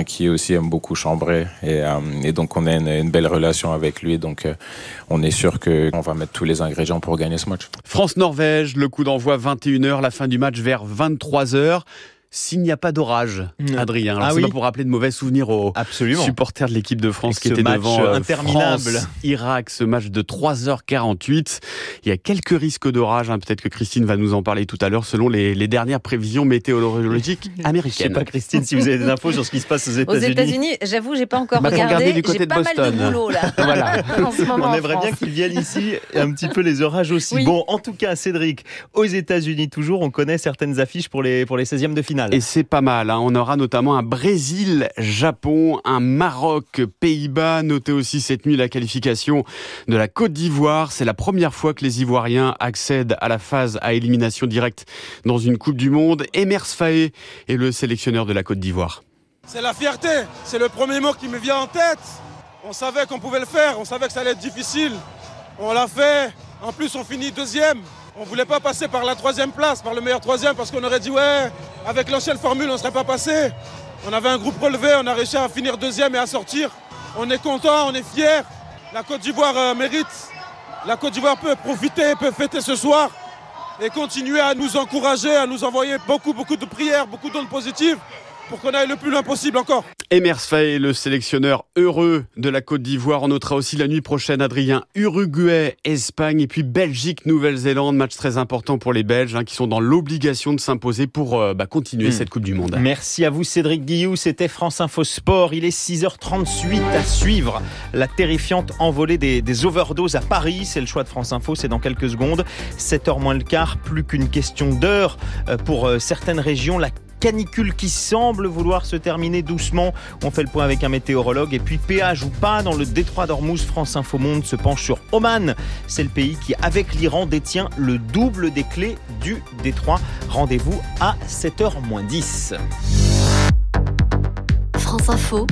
qui aussi aime beaucoup chambrer et donc on a une belle relation avec lui. Donc on est sûr qu'on va mettre tous les ingrédients pour gagner ce match. France-Norvège, le coup d'envoi 21h, la fin du match vers 23h. S'il n'y a pas d'orage, Adrien, alors c'est pas pour rappeler de mauvais souvenirs aux supporters de l'équipe de France qui étaient devant France-Irak, ce match de 3h48. Il y a quelques risques d'orage, peut-être que Christine va nous en parler tout à l'heure, selon les dernières prévisions météorologiques américaines. Je sais pas, Christine, si vous avez des infos sur ce qui se passe aux États-Unis. Aux États-Unis, j'avoue, j'ai pas encore regardé. Du côté j'ai de pas Boston. mal de boulot là. Voilà. En ce moment, on aimerait bien qu'ils viennent ici, un petit peu les orages aussi. Oui. Bon, en tout cas, Cédric, aux États-Unis toujours, on connaît certaines affiches pour les 16e de finale. Et c'est pas mal, on aura notamment un Brésil-Japon, un Maroc-Pays-Bas. Notez aussi cette nuit la qualification de la Côte d'Ivoire. C'est la première fois que les Ivoiriens accèdent à la phase à élimination directe dans une Coupe du Monde. Emers Faé est le sélectionneur de la Côte d'Ivoire. C'est la fierté, c'est le premier mot qui me vient en tête. On savait qu'on pouvait le faire, on savait que ça allait être difficile. On l'a fait, en plus on finit deuxième. On ne voulait pas passer par la troisième place, par le meilleur troisième, parce qu'on aurait dit ouais, avec l'ancienne formule, on ne serait pas passé. On avait un groupe relevé, on a réussi à finir deuxième et à sortir. On est content, on est fiers. La Côte d'Ivoire mérite. La Côte d'Ivoire peut profiter, peut fêter ce soir et continuer à nous encourager, à nous envoyer beaucoup de prières, beaucoup d'ondes positives pour qu'on aille le plus loin possible encore. Emers Faé, le sélectionneur heureux de la Côte d'Ivoire. On notera aussi la nuit prochaine, Adrien, Uruguay, Espagne et puis Belgique, Nouvelle-Zélande. Match très important pour les Belges qui sont dans l'obligation de s'imposer pour continuer cette Coupe du Monde. Merci à vous Cédric Guillou, c'était France Info Sport. Il est 6h38 à suivre la terrifiante envolée des overdoses à Paris. C'est le choix de France Info, c'est dans quelques secondes. 7h moins le quart, plus qu'une question d'heure pour certaines régions. La canicule qui semble vouloir se terminer doucement. On fait le point avec un météorologue. Et puis péage ou pas, dans le détroit d'Ormuz, France Info Monde se penche sur Oman. C'est le pays qui, avec l'Iran, détient le double des clés du détroit. Rendez-vous à 7h-10. France Info,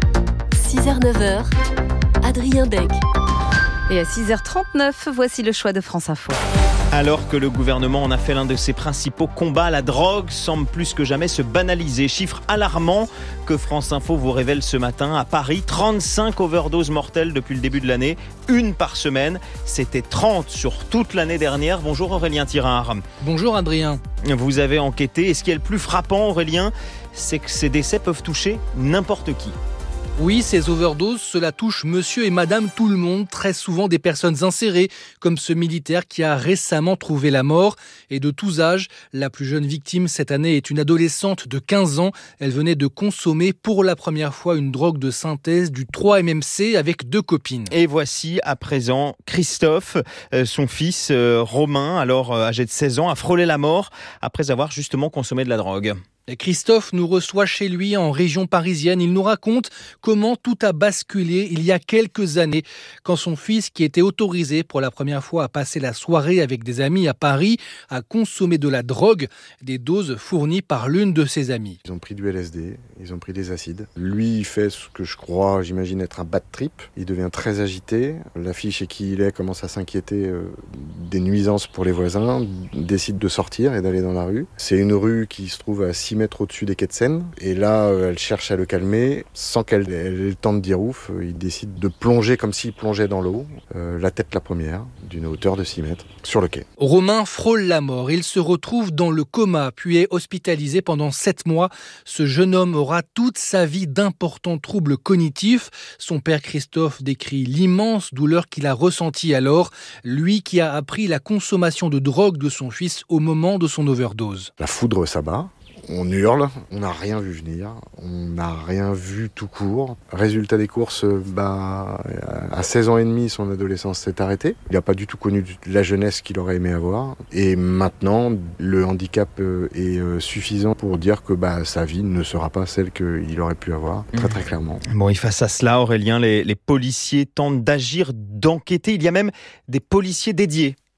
6h-9h, Adrien Dec. Et à 6h39, voici le choix de France Info. Alors que le gouvernement en a fait l'un de ses principaux combats, la drogue semble plus que jamais se banaliser. Chiffre alarmant que France Info vous révèle ce matin. À Paris, 35 overdoses mortelles depuis le début de l'année, une par semaine. C'était 30 sur toute l'année dernière. Bonjour Aurélien Tirard. Bonjour Adrien. Vous avez enquêté. Et ce qui est le plus frappant, Aurélien, c'est que ces décès peuvent toucher n'importe qui. Oui, ces overdoses, cela touche monsieur et madame tout le monde, très souvent des personnes insérées, comme ce militaire qui a récemment trouvé la mort, et de tous âges. La plus jeune victime cette année est une adolescente de 15 ans. Elle venait de consommer pour la première fois une drogue de synthèse, du 3-MMC, avec 2 copines. Et voici à présent Christophe, son fils Romain, alors âgé de 16 ans, a frôlé la mort après avoir justement consommé de la drogue. Christophe nous reçoit chez lui en région parisienne. Il nous raconte comment tout a basculé il y a quelques années, quand son fils, qui était autorisé pour la première fois à passer la soirée avec des amis à Paris, a consommé de la drogue, des doses fournies par l'une de ses amies. Ils ont pris du LSD, ils ont pris des acides. Lui, il fait ce que je crois, j'imagine être un bad trip. Il devient très agité. La fille chez qui il est commence à s'inquiéter des nuisances pour les voisins, décide de sortir et d'aller dans la rue. C'est une rue qui se trouve à 6 mètres au-dessus des quais de Seine. Et là, elle cherche à le calmer. Sans qu'elle ait le temps de dire ouf, il décide de plonger comme s'il plongeait dans l'eau, la tête la première, d'une hauteur de 6 mètres, sur le quai. Romain frôle la mort. Il se retrouve dans le coma, puis est hospitalisé pendant 7 mois. Ce jeune homme aura toute sa vie d'importants troubles cognitifs. Son père Christophe décrit l'immense douleur qu'il a ressentie alors, lui qui a appris la consommation de drogue de son fils au moment de son overdose. La foudre s'abat. On hurle, on n'a rien vu venir, on n'a rien vu tout court. Résultat des courses, à 16 ans et demi, son adolescence s'est arrêtée. Il n'a pas du tout connu la jeunesse qu'il aurait aimé avoir. Et maintenant, le handicap est suffisant pour dire que sa vie ne sera pas celle qu'il aurait pu avoir, très très clairement. Bon, et face à cela, Aurélien, les policiers tentent d'agir, d'enquêter. Il y a même des policiers dédiés.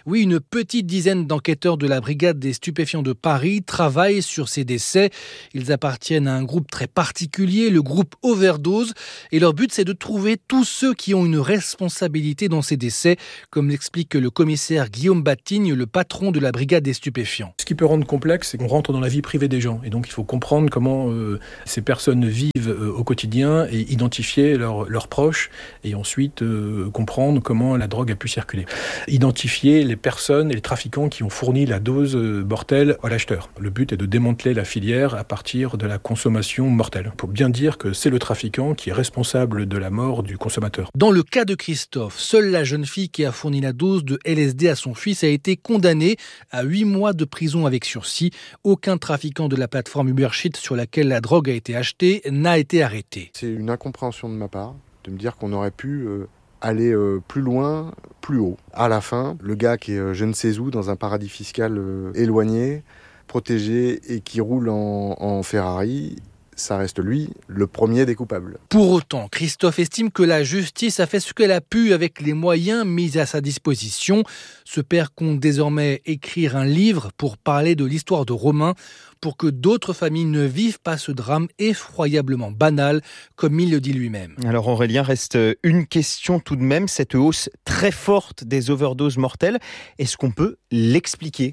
Oui, une petite dizaine d'enquêteurs de la brigade des stupéfiants de Paris travaillent sur ces décès. Ils appartiennent à un groupe très particulier, le groupe Overdose. Et leur but, c'est de trouver tous ceux qui ont une responsabilité dans ces décès, comme l'explique le commissaire Guillaume Batigne, le patron de la brigade des stupéfiants. Ce qui peut rendre complexe, c'est qu'on rentre dans la vie privée des gens. Et donc, il faut comprendre comment ces personnes vivent au quotidien et identifier leurs proches et ensuite comprendre comment la drogue a pu circuler. Identifier les personnes et les trafiquants qui ont fourni la dose mortelle à l'acheteur. Le but est de démanteler la filière à partir de la consommation mortelle. Pour bien dire que c'est le trafiquant qui est responsable de la mort du consommateur. Dans le cas de Christophe, seule la jeune fille qui a fourni la dose de LSD à son fils a été condamnée à 8 mois de prison avec sursis. Aucun trafiquant de la plateforme UberShit sur laquelle la drogue a été achetée n'a été arrêté. C'est une incompréhension de ma part de me dire qu'on aurait pu aller plus loin, plus haut. À la fin, le gars qui est je ne sais où, dans un paradis fiscal éloigné, protégé et qui roule en Ferrari, ça reste lui, le premier des coupables. Pour autant, Christophe estime que la justice a fait ce qu'elle a pu avec les moyens mis à sa disposition. Ce père compte désormais écrire un livre pour parler de l'histoire de Romain, pour que d'autres familles ne vivent pas ce drame effroyablement banal, comme il le dit lui-même. Alors Aurélien, reste une question tout de même, cette hausse très forte des overdoses mortelles, est-ce qu'on peut l'expliquer ?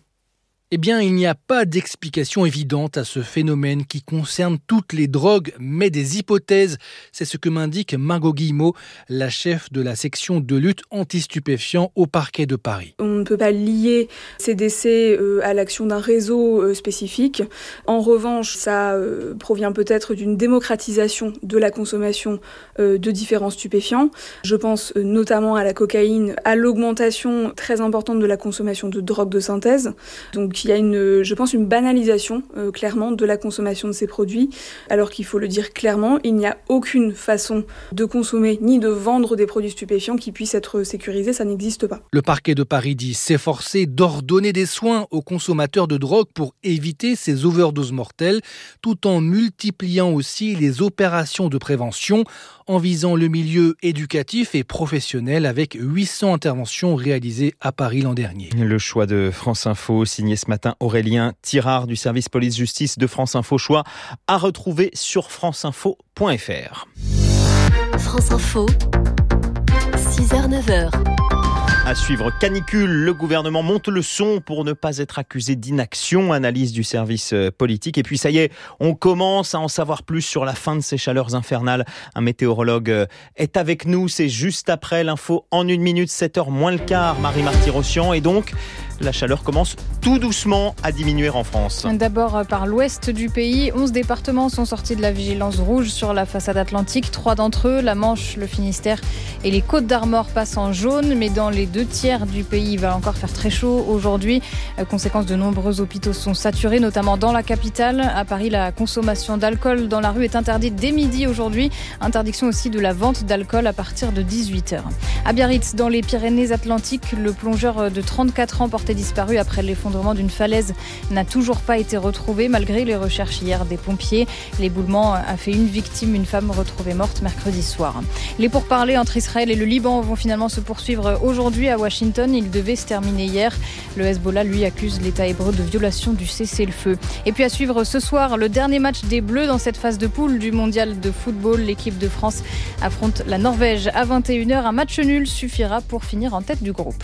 Eh bien, il n'y a pas d'explication évidente à ce phénomène qui concerne toutes les drogues, mais des hypothèses. C'est ce que m'indique Margot Guillemot, la chef de la section de lutte anti-stupéfiants au parquet de Paris. On ne peut pas lier ces décès à l'action d'un réseau spécifique. En revanche, ça provient peut-être d'une démocratisation de la consommation de différents stupéfiants. Je pense notamment à la cocaïne, à l'augmentation très importante de la consommation de drogues de synthèse. Donc, il y a je pense une banalisation clairement de la consommation de ces produits, alors qu'il faut le dire clairement, il n'y a aucune façon de consommer ni de vendre des produits stupéfiants qui puissent être sécurisés, ça n'existe pas. Le parquet de Paris dit s'efforcer d'ordonner des soins aux consommateurs de drogue pour éviter ces overdoses mortelles, tout en multipliant aussi les opérations de prévention en visant le milieu éducatif et professionnel avec 800 interventions réalisées à Paris l'an dernier. Le choix de France Info, signé ce matin Aurélien Tirard du service police-justice de France Info. Choix à retrouver sur franceinfo.fr. France Info, 6h-9h. À suivre, canicule, le gouvernement monte le son pour ne pas être accusé d'inaction, analyse du service politique. Et puis ça y est, on commence à en savoir plus sur la fin de ces chaleurs infernales. Un météorologue est avec nous, c'est juste après l'info en 1 minute, 7h moins le quart, Marie Marty-Rossian. Et donc, la chaleur commence tout doucement à diminuer en France. D'abord par l'ouest du pays, 11 départements sont sortis de la vigilance rouge sur la façade atlantique. 3 d'entre eux, la Manche, le Finistère et les Côtes-d'Armor, passent en jaune. Mais dans les 2 tiers du pays, il va encore faire très chaud aujourd'hui. Conséquence, de nombreux hôpitaux sont saturés, notamment dans la capitale. À Paris, la consommation d'alcool dans la rue est interdite dès midi aujourd'hui. Interdiction aussi de la vente d'alcool à partir de 18h. À Biarritz, dans les Pyrénées-Atlantiques, le plongeur de 34 ans porté disparu après l'effondrement d'une falaise n'a toujours pas été retrouvé malgré les recherches hier des pompiers. L'éboulement a fait une victime, une femme retrouvée morte mercredi soir. Les pourparlers entre Israël et le Liban vont finalement se poursuivre aujourd'hui à Washington. Ils devaient se terminer hier. Le Hezbollah, lui, accuse l'État hébreu de violation du cessez-le-feu. Et puis à suivre ce soir, le dernier match des Bleus dans cette phase de poule du mondial de football. L'équipe de France affronte la Norvège à 21h. Un match nul suffira pour finir en tête du groupe.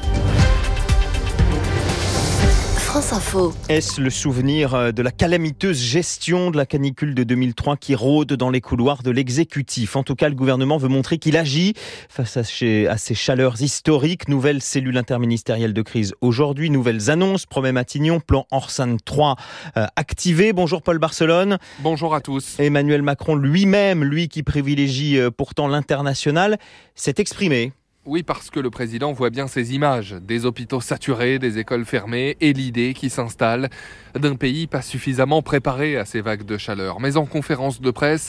France Info. Est-ce le souvenir de la calamiteuse gestion de la canicule de 2003 qui rôde dans les couloirs de l'exécutif ? En tout cas, le gouvernement veut montrer qu'il agit face à ces chaleurs historiques. Nouvelle cellule interministérielle de crise aujourd'hui, nouvelles annonces, promet Matignon, plan Orsan 3 activé. Bonjour Paul Barcelone. Bonjour à tous. Emmanuel Macron lui-même, lui qui privilégie pourtant l'international, s'est exprimé. Oui, parce que le président voit bien ces images, des hôpitaux saturés, des écoles fermées et l'idée qui s'installe d'un pays pas suffisamment préparé à ces vagues de chaleur. Mais en conférence de presse,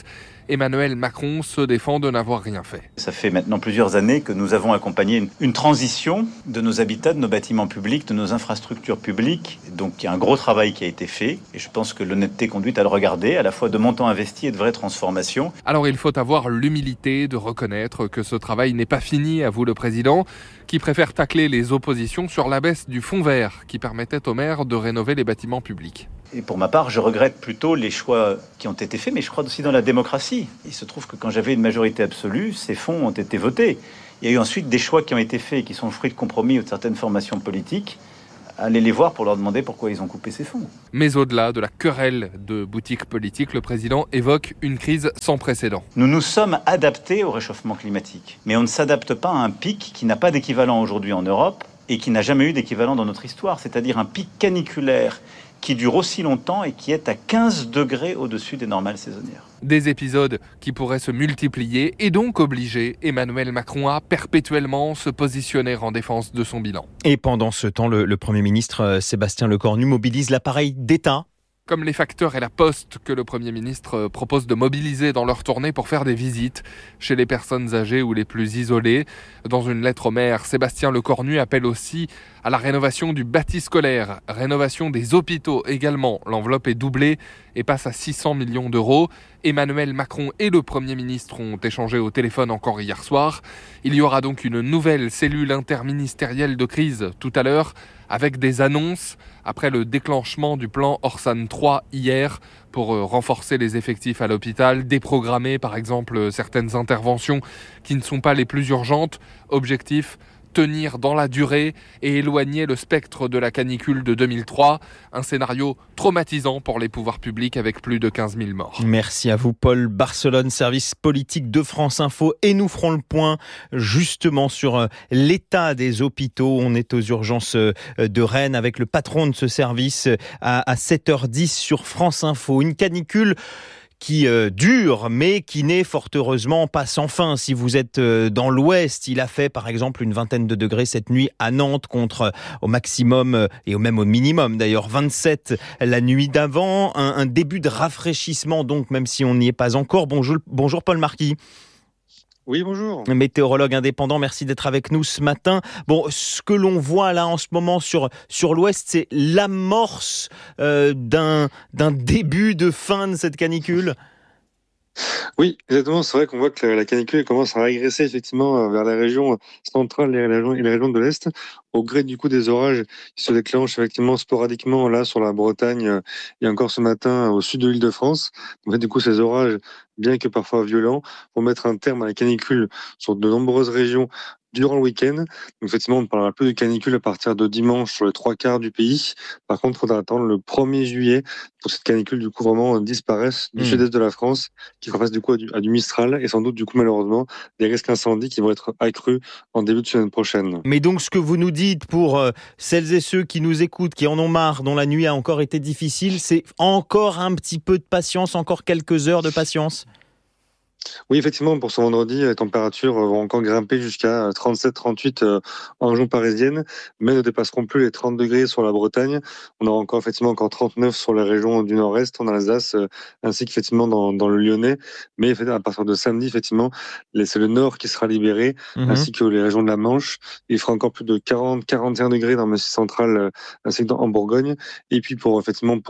Emmanuel Macron se défend de n'avoir rien fait. Ça fait maintenant plusieurs années que nous avons accompagné une transition de nos habitats, de nos bâtiments publics, de nos infrastructures publiques. Donc il y a un gros travail qui a été fait et je pense que l'honnêteté conduit à le regarder, à la fois de montants investis et de vraies transformations. Alors il faut avoir l'humilité de reconnaître que ce travail n'est pas fini, avoue le président, qui préfère tacler les oppositions sur la baisse du fonds vert qui permettait aux maires de rénover les bâtiments publics. Et pour ma part, je regrette plutôt les choix qui ont été faits, mais je crois aussi dans la démocratie. Il se trouve que quand j'avais une majorité absolue, ces fonds ont été votés. Il y a eu ensuite des choix qui ont été faits, qui sont le fruit de compromis ou de certaines formations politiques. Allez les voir pour leur demander pourquoi ils ont coupé ces fonds. Mais au-delà de la querelle de boutiques politiques, le président évoque une crise sans précédent. Nous nous sommes adaptés au réchauffement climatique, mais on ne s'adapte pas à un pic qui n'a pas d'équivalent aujourd'hui en Europe et qui n'a jamais eu d'équivalent dans notre histoire, c'est-à-dire un pic caniculaire qui dure aussi longtemps et qui est à 15 degrés au-dessus des normales saisonnières. Des épisodes qui pourraient se multiplier et donc obliger Emmanuel Macron à perpétuellement se positionner en défense de son bilan. Et pendant ce temps, le Premier ministre Sébastien Lecornu mobilise l'appareil d'État. Comme les facteurs et la poste que le Premier ministre propose de mobiliser dans leur tournée pour faire des visites chez les personnes âgées ou les plus isolées. Dans une lettre au maire, Sébastien Lecornu appelle aussi à la rénovation du bâti scolaire, rénovation des hôpitaux également. L'enveloppe est doublée et passe à 600 millions d'euros. Emmanuel Macron et le Premier ministre ont échangé au téléphone encore hier soir. Il y aura donc une nouvelle cellule interministérielle de crise tout à l'heure, avec des annonces après le déclenchement du plan Orsan 3 hier pour renforcer les effectifs à l'hôpital, déprogrammer par exemple certaines interventions qui ne sont pas les plus urgentes. Objectif, tenir dans la durée et éloigner le spectre de la canicule de 2003. Un scénario traumatisant pour les pouvoirs publics avec plus de 15 000 morts. Merci à vous Paul. Barcelone, service politique de France Info. Et nous ferons le point justement sur l'état des hôpitaux. On est aux urgences de Rennes avec le patron de ce service à 7h10 sur France Info. Une canicule qui dure, mais qui n'est fort heureusement pas sans fin. Si vous êtes dans l'ouest, il a fait par exemple une vingtaine de degrés cette nuit à Nantes, contre au maximum et même au minimum d'ailleurs 27 la nuit d'avant. Un début de rafraîchissement donc, même si on n'y est pas encore. Bonjour Paul Marquis. Oui, bonjour. Météorologue indépendant, merci d'être avec nous ce matin. Bon, ce que l'on voit là en ce moment sur l'ouest, c'est l'amorce d'un début de fin de cette canicule. Oui, exactement. C'est vrai qu'on voit que la canicule commence à régresser effectivement vers les régions centrales et les régions de l'Est, au gré du coup des orages qui se déclenchent effectivement sporadiquement là sur la Bretagne et encore ce matin au sud de l'Île-de-France. En fait, du coup, ces orages, bien que parfois violents, vont mettre un terme à la canicule sur de nombreuses régions durant le week-end. Donc effectivement, on ne parlera plus de canicule à partir de dimanche sur les 3/4 du pays. Par contre, il faudra attendre le 1er juillet pour cette canicule du coup vraiment disparaisse du sud-est de la France, qui fera face du coup à du Mistral et sans doute du coup malheureusement des risques d'incendie qui vont être accrus en début de semaine prochaine. Mais donc ce que vous nous dites pour celles et ceux qui nous écoutent, qui en ont marre, dont la nuit a encore été difficile, c'est encore un petit peu de patience, encore quelques heures de patience? Oui, effectivement, pour ce vendredi, les températures vont encore grimper jusqu'à 37-38 en région parisienne, mais ne dépasseront plus les 30 degrés sur la Bretagne. On aura encore 39 sur les régions du nord-est, en Alsace, ainsi qu'effectivement dans le Lyonnais. Mais à partir de samedi, effectivement, c'est le nord qui sera libéré, ainsi que les régions de la Manche. Il fera encore plus de 40-41 degrés dans le Massif central, ainsi que en Bourgogne. Et puis pour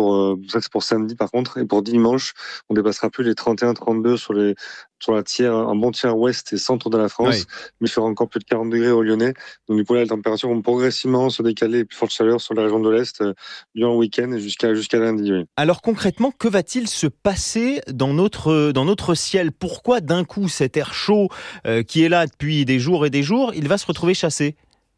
samedi par contre, et pour dimanche, on dépassera plus les 31-32 sur un bon tiers ouest et centre de la France, mais il fera encore plus de 40 degrés au Lyonnais. Donc du coup là, les températures vont progressivement se décaler et plus forte chaleur sur la région de l'Est durant le week-end et jusqu'à lundi. Oui. Alors concrètement, que va-t-il se passer dans notre ciel? Pourquoi d'un coup cet air chaud qui est là depuis des jours et des jours, il va se retrouver chassé?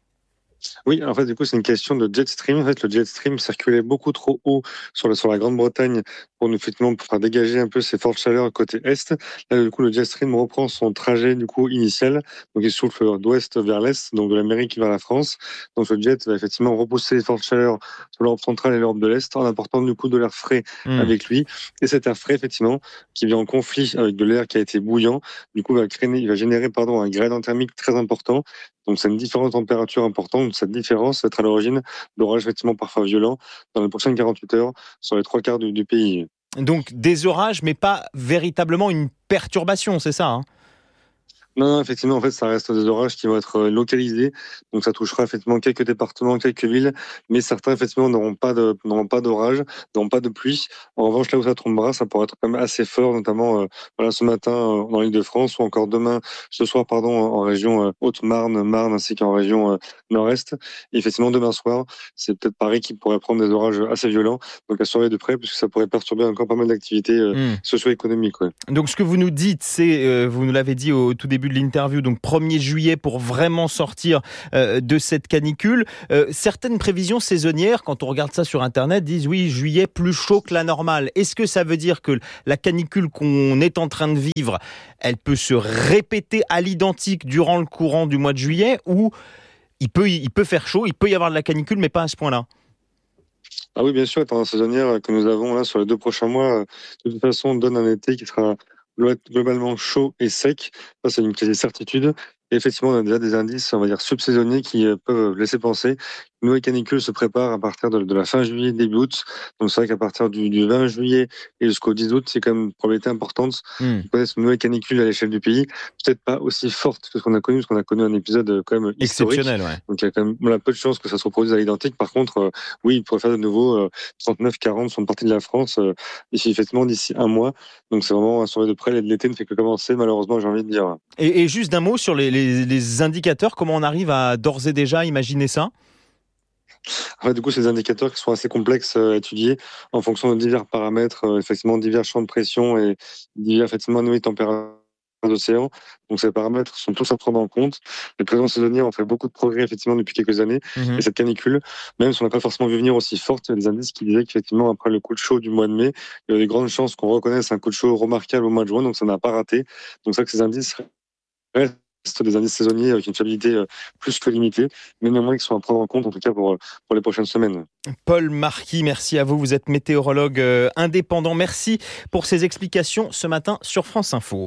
Oui, en fait, du coup, c'est une question de jet stream. En fait, le jet stream circulait beaucoup trop haut sur la Grande-Bretagne pour faire dégager un peu ces fortes chaleurs côté est. Là, du coup, le jet stream reprend son trajet, du coup, initial. Donc, il souffle d'ouest vers l'est, donc de l'Amérique vers la France. Donc, le jet va effectivement repousser les fortes chaleurs sur l'Europe centrale et l'Europe de l'Est en apportant, du coup, de l'air frais avec lui. Et cet air frais, effectivement, qui vient en conflit avec de l'air qui a été bouillant, du coup, il va générer un gradient thermique très important. Donc, c'est une différence de température importante. Cette différence va être à l'origine d'orages effectivement parfois violents dans les prochaines 48 heures sur les 3/4 du pays. Donc des orages, mais pas véritablement une perturbation, c'est ça, hein? Non, effectivement, en fait, ça reste des orages qui vont être localisés. Donc, ça touchera effectivement quelques départements, quelques villes, mais certains, effectivement, n'auront pas d'orage, n'auront pas de pluie. En revanche, là où ça tombera, ça pourra être quand même assez fort, notamment ce matin dans l'Île-de-France ou encore ce soir, en région Haute-Marne, ainsi qu'en région Nord-Est. Et effectivement, demain soir, c'est peut-être Paris qui pourrait prendre des orages assez violents. Donc, à surveiller de près, puisque ça pourrait perturber encore pas mal d'activités socio-économiques. Ouais. Donc, ce que vous nous dites, c'est, vous nous l'avez dit au tout début de l'interview, donc 1er juillet pour vraiment sortir de cette canicule. Certaines prévisions saisonnières, quand on regarde ça sur Internet, disent oui, juillet plus chaud que la normale. Est-ce que ça veut dire que la canicule qu'on est en train de vivre, elle peut se répéter à l'identique durant le courant du mois de juillet, ou il peut faire chaud, il peut y avoir de la canicule, mais pas à ce point-là? Ah oui, bien sûr, la tendance saisonnière que nous avons là sur les 2 prochains mois, de toute façon, donne un été qui sera globalement chaud et sec. Ça, c'est une quasi-certitude. Et effectivement, on a déjà des indices, on va dire, subsaisonniers qui peuvent laisser penser une nouvelle canicule se prépare à partir de la fin juillet, début août. Donc, c'est vrai qu'à partir du 20 juillet et jusqu'au 10 août, c'est quand même une probabilité importante. Peut-être une nouvelle canicule à l'échelle du pays. Peut-être pas aussi forte que ce qu'on a connu, parce qu'on a connu un épisode quand même historique. Exceptionnel, ouais. Donc, il y a quand même peu de chances que ça se reproduise à l'identique. Par contre, oui, il pourrait faire de nouveau 39, 40 sur une partie de la France d'ici un mois. Donc, c'est vraiment un surveiller de près. L'été ne fait que commencer, malheureusement, j'ai envie de dire. Et juste d'un mot sur les indicateurs, comment on arrive à d'ores et déjà imaginer ça? Du coup, c'est des indicateurs qui sont assez complexes à étudier en fonction de divers paramètres, effectivement, divers champs de pression et divers, effectivement, températures d'océan. Donc, ces paramètres sont tous à prendre en compte. Les prévisions saisonnières ont fait beaucoup de progrès, effectivement, depuis quelques années. Et cette canicule, même si on n'a pas forcément vu venir aussi forte, il y a des indices qui disaient qu'effectivement, après le coup de chaud du mois de mai, il y a des grandes chances qu'on reconnaisse un coup de chaud remarquable au mois de juin. Donc, ça n'a pas raté. Donc, c'est vrai que ces indices restent des indices saisonniers avec une fiabilité plus que limitée, mais néanmoins qui sont à prendre en compte, en tout cas pour les prochaines semaines. Paul Marquis, merci à vous. Vous êtes météorologue indépendant. Merci pour ces explications ce matin sur France Info.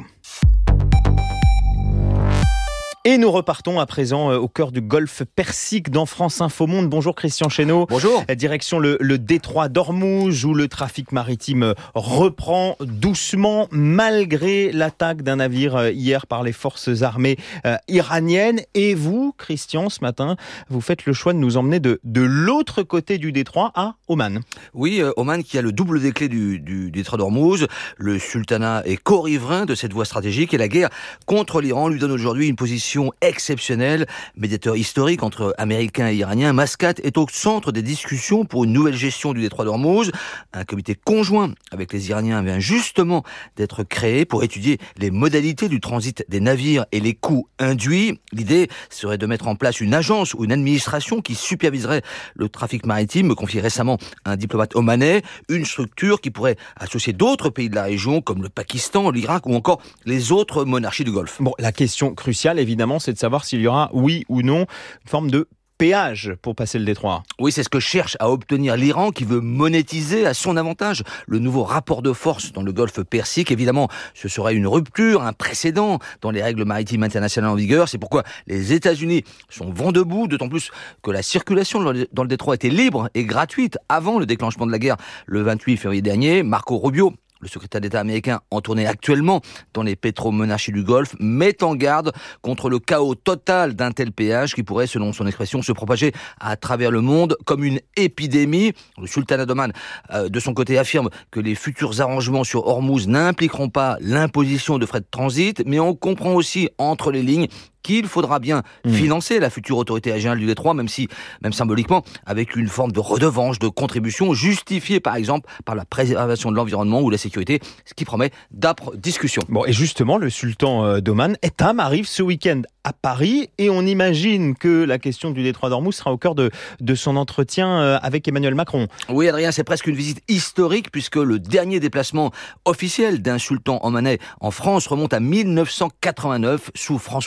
Et nous repartons à présent au cœur du golfe Persique dans France Info Monde. Bonjour Christian Chesneau. Bonjour. Direction le détroit d'Ormuz où le trafic maritime reprend doucement malgré l'attaque d'un navire hier par les forces armées iraniennes. Et vous, Christian, ce matin, vous faites le choix de nous emmener de l'autre côté du détroit à Oman. Oui, Oman qui a le double des clés du détroit d'Ormuz. Le sultanat est co-riverain de cette voie stratégique et la guerre contre l'Iran lui donne aujourd'hui une position exceptionnelle. Médiateur historique entre Américains et Iraniens, Mascate est au centre des discussions pour une nouvelle gestion du détroit d'Ormuz. Un comité conjoint avec les Iraniens vient justement d'être créé pour étudier les modalités du transit des navires et les coûts induits. L'idée serait de mettre en place une agence ou une administration qui superviserait le trafic maritime, me confie récemment un diplomate omanais, une structure qui pourrait associer d'autres pays de la région comme le Pakistan, l'Irak ou encore les autres monarchies du Golfe. Bon, la question cruciale, évidemment, c'est de savoir s'il y aura, oui ou non, une forme de péage pour passer le détroit. Oui, c'est ce que cherche à obtenir l'Iran qui veut monétiser à son avantage le nouveau rapport de force dans le golfe Persique. Évidemment, ce serait une rupture, un précédent dans les règles maritimes internationales en vigueur. C'est pourquoi les États-Unis sont vent debout, d'autant plus que la circulation dans le détroit était libre et gratuite avant le déclenchement de la guerre le 28 février dernier. Marco Rubio, le secrétaire d'État américain en tournée actuellement dans les pétromonarchies du Golfe, met en garde contre le chaos total d'un tel péage qui pourrait, selon son expression, se propager à travers le monde comme une épidémie. Le sultanat d'Oman, de son côté, affirme que les futurs arrangements sur Ormuz n'impliqueront pas l'imposition de frais de transit, mais on comprend aussi entre les lignes qu'il faudra bien financer la future autorité régionale du détroit, même symboliquement, avec une forme de redevance, de contribution, justifiée par exemple par la préservation de l'environnement ou la sécurité, ce qui promet d'âpres discussions. Bon, et justement, le sultan d'Oman, Ettam, arrive ce week-end à Paris, et on imagine que la question du détroit d'Ormuz sera au cœur de son entretien avec Emmanuel Macron. Oui, Adrien, c'est presque une visite historique, puisque le dernier déplacement officiel d'un sultan omanais en France remonte à 1989, sous François Mitterrand.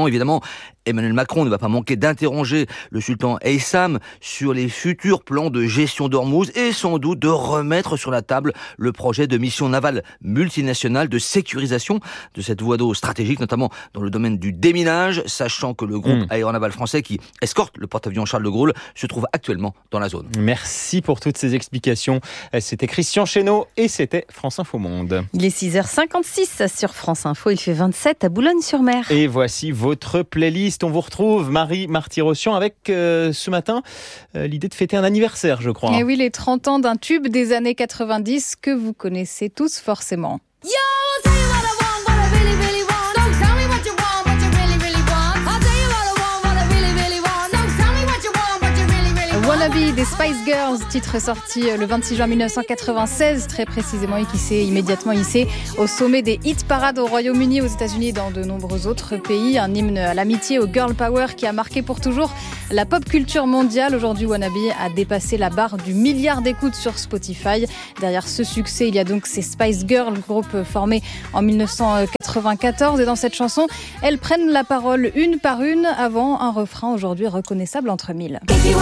situation. Évidemment, Emmanuel Macron ne va pas manquer d'interroger le sultan Haytham sur les futurs plans de gestion d'Ormuz et sans doute de remettre sur la table le projet de mission navale multinationale de sécurisation de cette voie d'eau stratégique, notamment dans le domaine du déminage, sachant que le groupe aéronaval français qui escorte le porte-avions Charles de Gaulle se trouve actuellement dans la zone. Merci pour toutes ces explications. C'était Christian Chesneau et c'était France Info Monde. Il est 6h56 sur France Info, il fait 27 à Boulogne-sur-Mer. Et voici votre playlist. On vous retrouve, Marie Marty-Rossian, avec ce matin l'idée de fêter un anniversaire, je crois. Et oui, les 30 ans d'un tube des années 90 que vous connaissez tous forcément. Yo, I'll tell you what I want, what I really, really want. Don't tell me what you want, what you really, really want. I'll tell you what I want, what I really, really want. Don't tell me what you want, what you really, really want. Wannabe des Spice Girls, titre sorti le 26 juin 1996, très précisément, et qui s'est immédiatement hissé au sommet des hit parades au Royaume-Uni, aux États-Unis et dans de nombreux autres pays. Un hymne à l'amitié, au girl power qui a marqué pour toujours la pop culture mondiale. Aujourd'hui, Wannabe a dépassé la barre du milliard d'écoutes sur Spotify. Derrière ce succès, il y a donc ces Spice Girls, groupe formé en 1994. Et dans cette chanson, elles prennent la parole une par une avant un refrain aujourd'hui reconnaissable entre mille.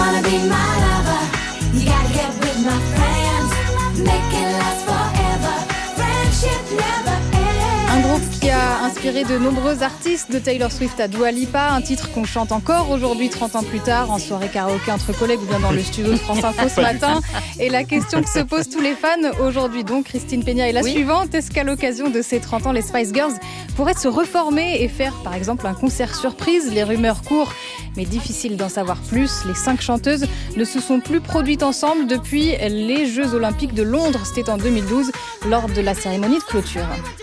Un groupe qui a inspiré de nombreux artistes, de Taylor Swift à Dua Lipa, un titre qu'on chante encore aujourd'hui 30 ans plus tard en soirée karaoké entre collègues ou bien dans le studio de France Info ce matin. Et la question que se posent tous les fans aujourd'hui donc, Christine Peña, est la suivante. Est-ce qu'à l'occasion de ces 30 ans, les Spice Girls pourraient se reformer et faire par exemple un concert surprise? Les rumeurs courent, mais difficile d'en savoir plus. Les 5 chanteuses ne se sont plus produites ensemble depuis les Jeux Olympiques de Londres. C'était en 2012 lors de la cérémonie de clôture.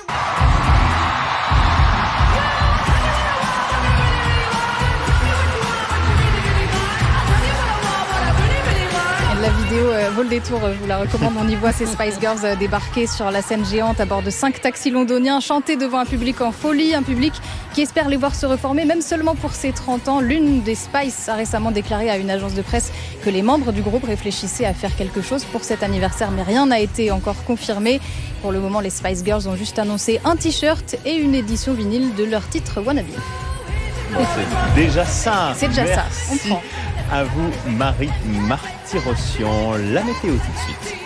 La vidéo vaut le détour, je vous la recommande. On y voit ces Spice Girls débarquer sur la scène géante à bord de 5 taxis londoniens, chanter devant un public en folie, un public qui espère les voir se reformer, même seulement pour ses 30 ans. L'une des Spice a récemment déclaré à une agence de presse que les membres du groupe réfléchissaient à faire quelque chose pour cet anniversaire, mais rien n'a été encore confirmé. Pour le moment, les Spice Girls ont juste annoncé un t-shirt et une édition vinyle de leur titre Wannabe. C'est déjà ça. C'est déjà ça, on prend. À vous, Marie Marty-Rossian. La météo tout de suite.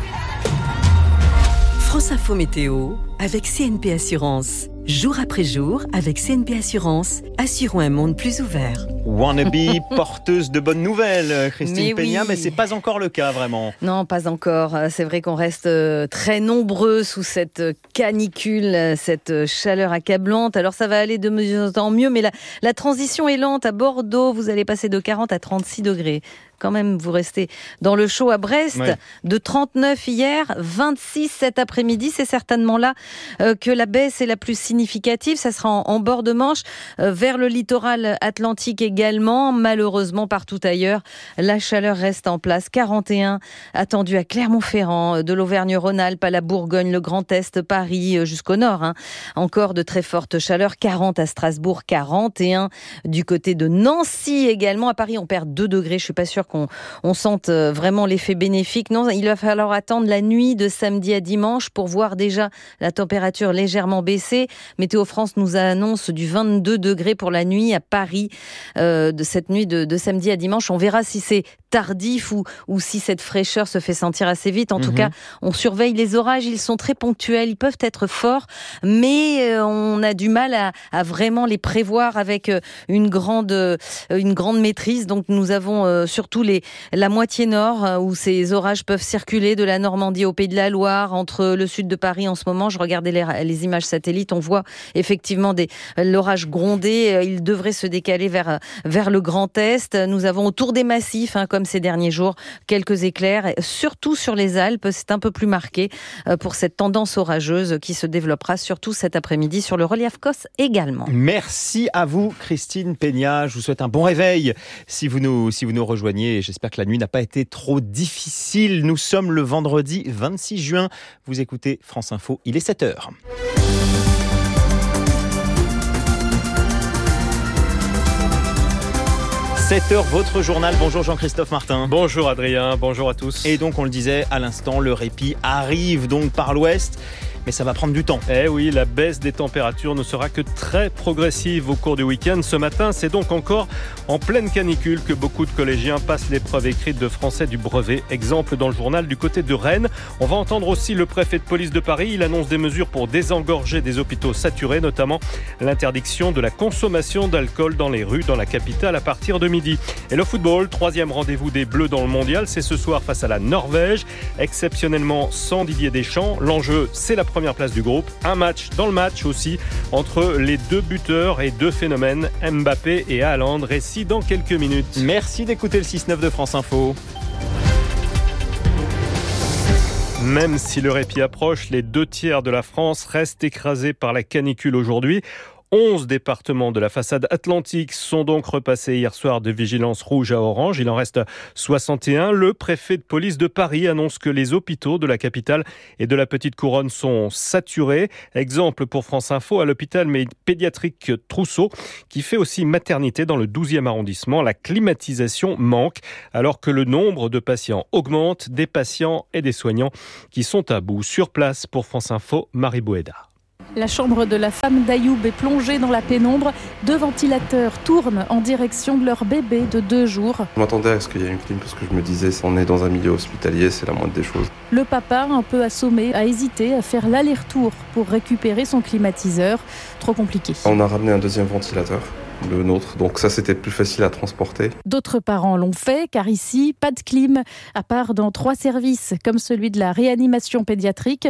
France Info Météo avec CNP Assurance. Jour après jour, avec CNP Assurance, assurons un monde plus ouvert. Wannabe, porteuse de bonnes nouvelles, Christine Peña, mais c'est pas encore le cas vraiment. Non, pas encore. C'est vrai qu'on reste très nombreux sous cette canicule, cette chaleur accablante. Alors ça va aller de mieux en mieux, mais la transition est lente. À Bordeaux, vous allez passer de 40 à 36 degrés. Quand même, vous restez dans le chaud à Brest, de 39 hier, 26 cet après-midi. C'est certainement là que la baisse est la plus significative. Ça sera en bord de Manche, vers le littoral atlantique également. Malheureusement, partout ailleurs, la chaleur reste en place. 41 attendu à Clermont-Ferrand, de l'Auvergne-Rhône-Alpes à la Bourgogne, le Grand Est, Paris, jusqu'au nord. Encore de très fortes chaleurs. 40 à Strasbourg, 41 du côté de Nancy également. À Paris, on perd 2 degrés. Je suis pas sûre qu'on sente vraiment l'effet bénéfique. Non, il va falloir attendre la nuit de samedi à dimanche pour voir déjà la température légèrement baisser. Météo France nous annonce du 22 degrés pour la nuit à Paris de cette nuit de samedi à dimanche. On verra si c'est tardif ou si cette fraîcheur se fait sentir assez vite. En tout cas, on surveille les orages. Ils sont très ponctuels. Ils peuvent être forts, mais on a du mal à vraiment les prévoir avec une grande maîtrise. Donc, nous avons surtout la moitié nord où ces orages peuvent circuler de la Normandie au Pays de la Loire, entre le sud de Paris en ce moment. Je regardais les images satellites. On voit effectivement l'orage gronder. Il devrait se décaler vers le Grand Est. Nous avons autour des massifs, comme ces derniers jours, quelques éclairs, surtout sur les Alpes. C'est un peu plus marqué pour cette tendance orageuse qui se développera surtout cet après-midi sur le relief Cos également. Merci à vous, Christine Peña. Je vous souhaite un bon réveil si vous nous rejoignez. J'espère que la nuit n'a pas été trop difficile. Nous sommes le vendredi 26 juin. Vous écoutez France Info, il est 7h. 7h, votre journal. Bonjour Jean-Christophe Martin. Bonjour Adrien, bonjour à tous. Et donc on le disait à l'instant, le répit arrive donc par l'ouest. mais ça va prendre du temps. Eh oui, la baisse des températures ne sera que très progressive au cours du week-end. Ce matin, c'est donc encore en pleine canicule que beaucoup de collégiens passent l'épreuve écrite de français du brevet. Exemple dans le journal du côté de Rennes. On va entendre aussi le préfet de police de Paris. Il annonce des mesures pour désengorger des hôpitaux saturés, notamment l'interdiction de la consommation d'alcool dans les rues dans la capitale à partir de midi. Et le football, 3e rendez-vous des Bleus dans le mondial, c'est ce soir face à la Norvège. Exceptionnellement sans Didier Deschamps. L'enjeu, c'est la première place du groupe. Un match dans le match aussi entre les deux buteurs et deux phénomènes, Mbappé et Haaland. Récit dans quelques minutes. Merci d'écouter le 6-9 de France Info. Même si le répit approche, les 2/3 de la France restent écrasés par la canicule aujourd'hui. 11 départements de la façade atlantique sont donc repassés hier soir de vigilance rouge à orange. Il en reste 61. Le préfet de police de Paris annonce que les hôpitaux de la capitale et de la Petite Couronne sont saturés. Exemple pour France Info à l'hôpital pédiatrique Trousseau, qui fait aussi maternité dans le 12e arrondissement. La climatisation manque alors que le nombre de patients augmente, des patients et des soignants qui sont à bout. Sur place pour France Info, Marie Boéda. La chambre de la femme d'Ayoub est plongée dans la pénombre. 2 ventilateurs tournent en direction de leur bébé de 2 jours. Je m'attendais à ce qu'il y ait une clim parce que je me disais, on est dans un milieu hospitalier, c'est la moindre des choses. Le papa, un peu assommé, a hésité à faire l'aller-retour pour récupérer son climatiseur. Trop compliqué. On a ramené un 2e ventilateur, le nôtre, donc ça c'était plus facile à transporter. D'autres parents l'ont fait car ici, pas de clim, à part dans 3 services comme celui de la réanimation pédiatrique.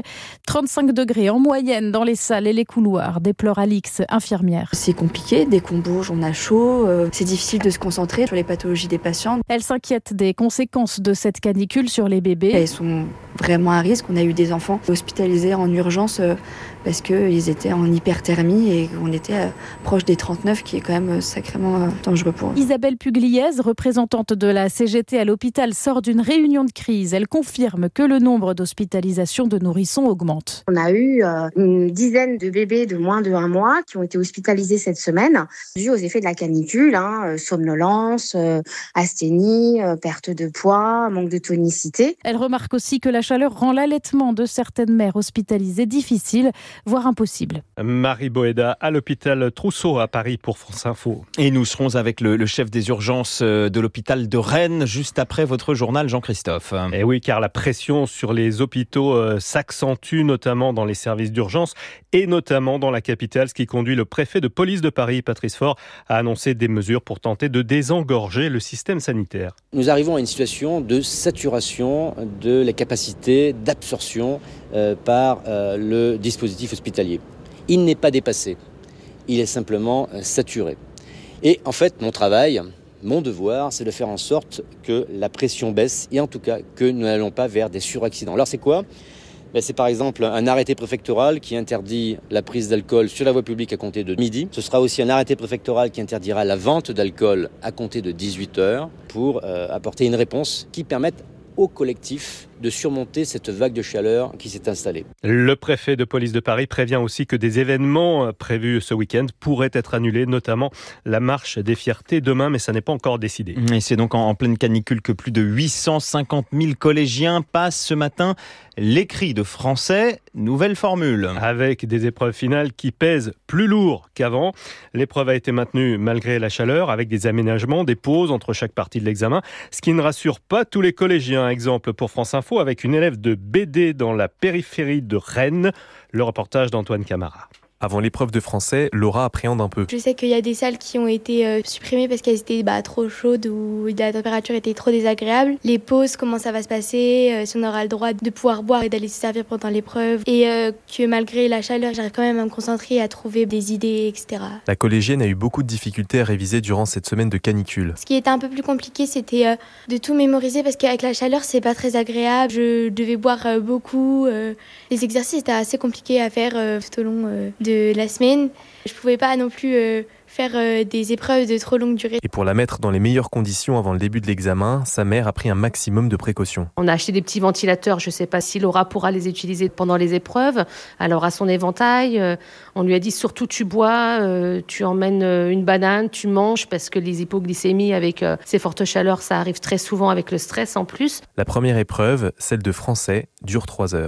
35 degrés en moyenne dans les salles et les couloirs, déplore Alix, infirmière. C'est compliqué, dès qu'on bouge, on a chaud, c'est difficile de se concentrer sur les pathologies des patients. Elle s'inquiète des conséquences de cette canicule sur les bébés. Elles sont vraiment à risque. On a eu des enfants hospitalisés en urgence parce qu'ils étaient en hyperthermie et on était proche des 39, qui est quand même sacrément dangereux pour eux. Isabelle Pugliese, représentante de la CGT à l'hôpital, sort d'une réunion de crise. Elle confirme que le nombre d'hospitalisations de nourrissons augmente. On a eu une dizaine de bébés de moins de 1 mois qui ont été hospitalisés cette semaine, dû aux effets de la canicule, somnolence, asthénie, perte de poids, manque de tonicité. Elle remarque aussi que la chaleur rend l'allaitement de certaines mères hospitalisées difficile, voire impossible. Marie Boéda à l'hôpital Trousseau à Paris pour France Info. Et nous serons avec le chef des urgences de l'hôpital de Rennes juste après votre journal, Jean-Christophe. Et oui, car la pression sur les hôpitaux s'accentue, notamment dans les services d'urgence et notamment dans la capitale, ce qui conduit le préfet de police de Paris, Patrice Faure, à annoncer des mesures pour tenter de désengorger le système sanitaire. Nous arrivons à une situation de saturation de la capacité d'absorption par le dispositif hospitalier. Il n'est pas dépassé, il est simplement saturé. Et en fait, mon travail, mon devoir, c'est de faire en sorte que la pression baisse et en tout cas que nous n'allons pas vers des suraccidents. Alors c'est quoi ? C'est par exemple un arrêté préfectoral qui interdit la prise d'alcool sur la voie publique à compter de midi. Ce sera aussi un arrêté préfectoral qui interdira la vente d'alcool à compter de 18h pour apporter une réponse qui permette au collectif de surmonter cette vague de chaleur qui s'est installée. Le préfet de police de Paris prévient aussi que des événements prévus ce week-end pourraient être annulés, notamment la marche des fiertés demain, mais ça n'est pas encore décidé. Et c'est donc en pleine canicule que plus de 850 000 collégiens passent ce matin l'écrit de français, nouvelle formule. Avec des épreuves finales qui pèsent plus lourd qu'avant. L'épreuve a été maintenue malgré la chaleur, avec des aménagements, des pauses entre chaque partie de l'examen, ce qui ne rassure pas tous les collégiens. Exemple pour France Info, avec une élève de BD dans la périphérie de Rennes. Le reportage d'Antoine Camara. Avant l'épreuve de français, Laura appréhende un peu. Je sais qu'il y a des salles qui ont été supprimées parce qu'elles étaient trop chaudes ou la température était trop désagréable. Les pauses, comment ça va se passer, si on aura le droit de pouvoir boire et d'aller se servir pendant l'épreuve. Et que malgré la chaleur, j'arrive quand même à me concentrer, à trouver des idées, etc. La collégienne a eu beaucoup de difficultés à réviser durant cette semaine de canicule. Ce qui était un peu plus compliqué, c'était de tout mémoriser parce qu'avec la chaleur, c'est pas très agréable. Je devais boire beaucoup. Les exercices étaient assez compliqués à faire tout au long de la semaine. Je pouvais pas non plus faire des épreuves de trop longue durée. Et pour la mettre dans les meilleures conditions avant le début de l'examen, sa mère a pris un maximum de précautions. On a acheté des petits ventilateurs, je ne sais pas si Laura pourra les utiliser pendant les épreuves. Alors à son éventail, on lui a dit surtout tu bois, tu emmènes une banane, tu manges parce que les hypoglycémies avec ces fortes chaleurs, ça arrive très souvent avec le stress en plus. La première épreuve, celle de français, dure 3 heures.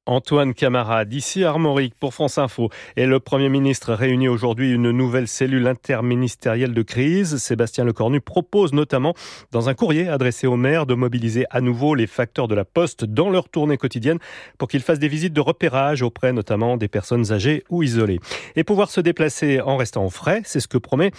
Antoine Camara, d'ici Armorique pour France Info. Et le Premier ministre réunit aujourd'hui une nouvelle cellule interministérielle de crise. Sébastien Lecornu propose notamment, dans un courrier adressé aux maires, de mobiliser à nouveau les facteurs de la Poste dans leur tournée quotidienne pour qu'ils fassent des visites de repérage auprès notamment des personnes âgées ou isolées. Et pouvoir se déplacer en restant au frais, c'est ce que promet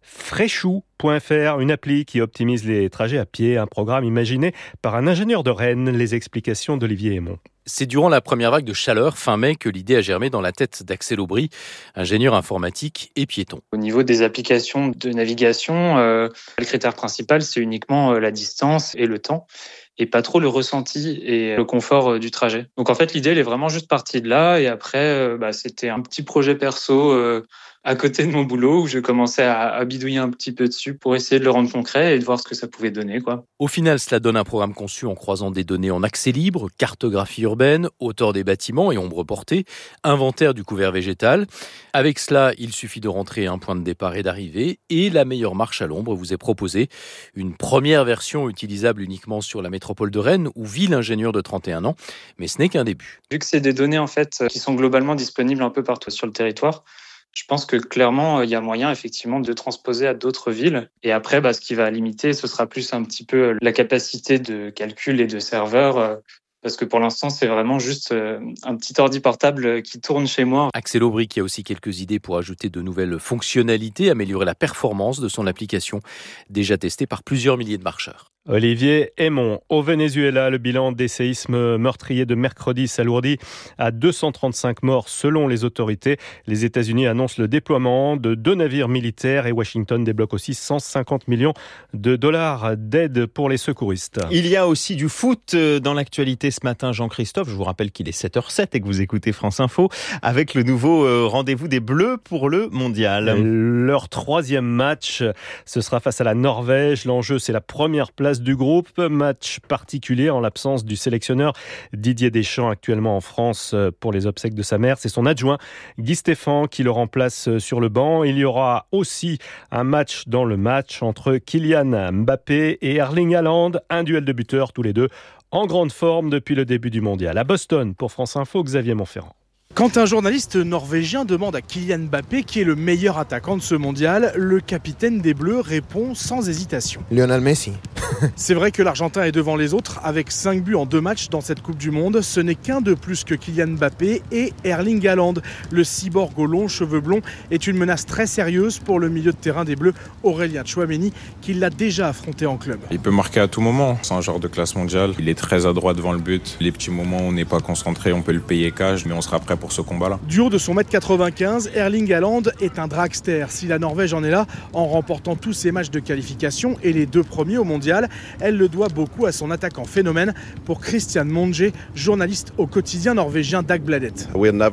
Fréchou.fr, une appli qui optimise les trajets à pied, un programme imaginé par un ingénieur de Rennes. Les explications d'Olivier Aymon. C'est durant la première vague de chaleur, fin mai, que l'idée a germé dans la tête d'Axel Aubry, ingénieur informatique et piéton. Au niveau des applications de navigation, le critère principal, c'est uniquement la distance et le temps, et pas trop le ressenti et le confort du trajet. Donc en fait, l'idée, elle est vraiment juste partie de là, et après, c'était un petit projet perso à côté de mon boulot où je commençais à bidouiller un petit peu dessus pour essayer de le rendre concret et de voir ce que ça pouvait donner, quoi. Au final, cela donne un programme conçu en croisant des données en accès libre, cartographie urbaine, hauteur des bâtiments et ombre portée, inventaire du couvert végétal. Avec cela, il suffit de rentrer un point de départ et d'arrivée et la meilleure marche à l'ombre vous est proposée. Une première version utilisable uniquement sur la métropole de Rennes où vit l'ingénieur de 31 ans, mais ce n'est qu'un début. Vu que c'est des données en fait qui sont globalement disponibles un peu partout sur le territoire, je pense que clairement, il y a moyen effectivement de transposer à d'autres villes. Et après, ce qui va limiter, ce sera plus un petit peu la capacité de calcul et de serveur. Parce que pour l'instant, c'est vraiment juste un petit ordi portable qui tourne chez moi. Axel Aubry qui a aussi quelques idées pour ajouter de nouvelles fonctionnalités, améliorer la performance de son application, déjà testée par plusieurs milliers de marcheurs. Olivier Aymon. Au Venezuela, le bilan des séismes meurtriers de mercredi s'alourdit à 235 morts selon les autorités. Les États-Unis annoncent le déploiement de 2 navires militaires et Washington débloque aussi 150 millions de dollars d'aide pour les secouristes. Il y a aussi du foot dans l'actualité ce matin, Jean-Christophe. Je vous rappelle qu'il est 7h07 et que vous écoutez France Info avec le nouveau rendez-vous des Bleus pour le Mondial. Leur 3e match, ce sera face à la Norvège. L'enjeu, c'est la première place du groupe. Match particulier en l'absence du sélectionneur Didier Deschamps, actuellement en France pour les obsèques de sa mère. C'est son adjoint Guy Stéphane qui le remplace sur le banc. Il y aura aussi un match dans le match entre Kylian Mbappé et Erling Haaland. Un duel de buteurs, tous les deux en grande forme depuis le début du mondial. À Boston, pour France Info, Xavier Montferrand. Quand un journaliste norvégien demande à Kylian Mbappé qui est le meilleur attaquant de ce mondial, le capitaine des Bleus répond sans hésitation. Lionel Messi. C'est vrai que l'Argentin est devant les autres avec 5 buts en 2 matchs dans cette Coupe du Monde. Ce n'est qu'un de plus que Kylian Mbappé et Erling Haaland. Le cyborg aux longs cheveux blonds est une menace très sérieuse pour le milieu de terrain des Bleus, Aurélien Tchouaméni, qui l'a déjà affronté en club. Il peut marquer à tout moment. C'est un joueur de classe mondiale. Il est très adroit devant le but. Les petits moments où on n'est pas concentré, on peut le payer cash, mais on sera prêt pour ce combat-là. Du haut de son 1m95, Erling Haaland est un dragster. Si la Norvège en est là, en remportant tous ses matchs de qualification et les 2 premiers au mondial, elle le doit beaucoup à son attaquant phénomène. Pour Christian Monge, journaliste au quotidien norvégien Dagbladet.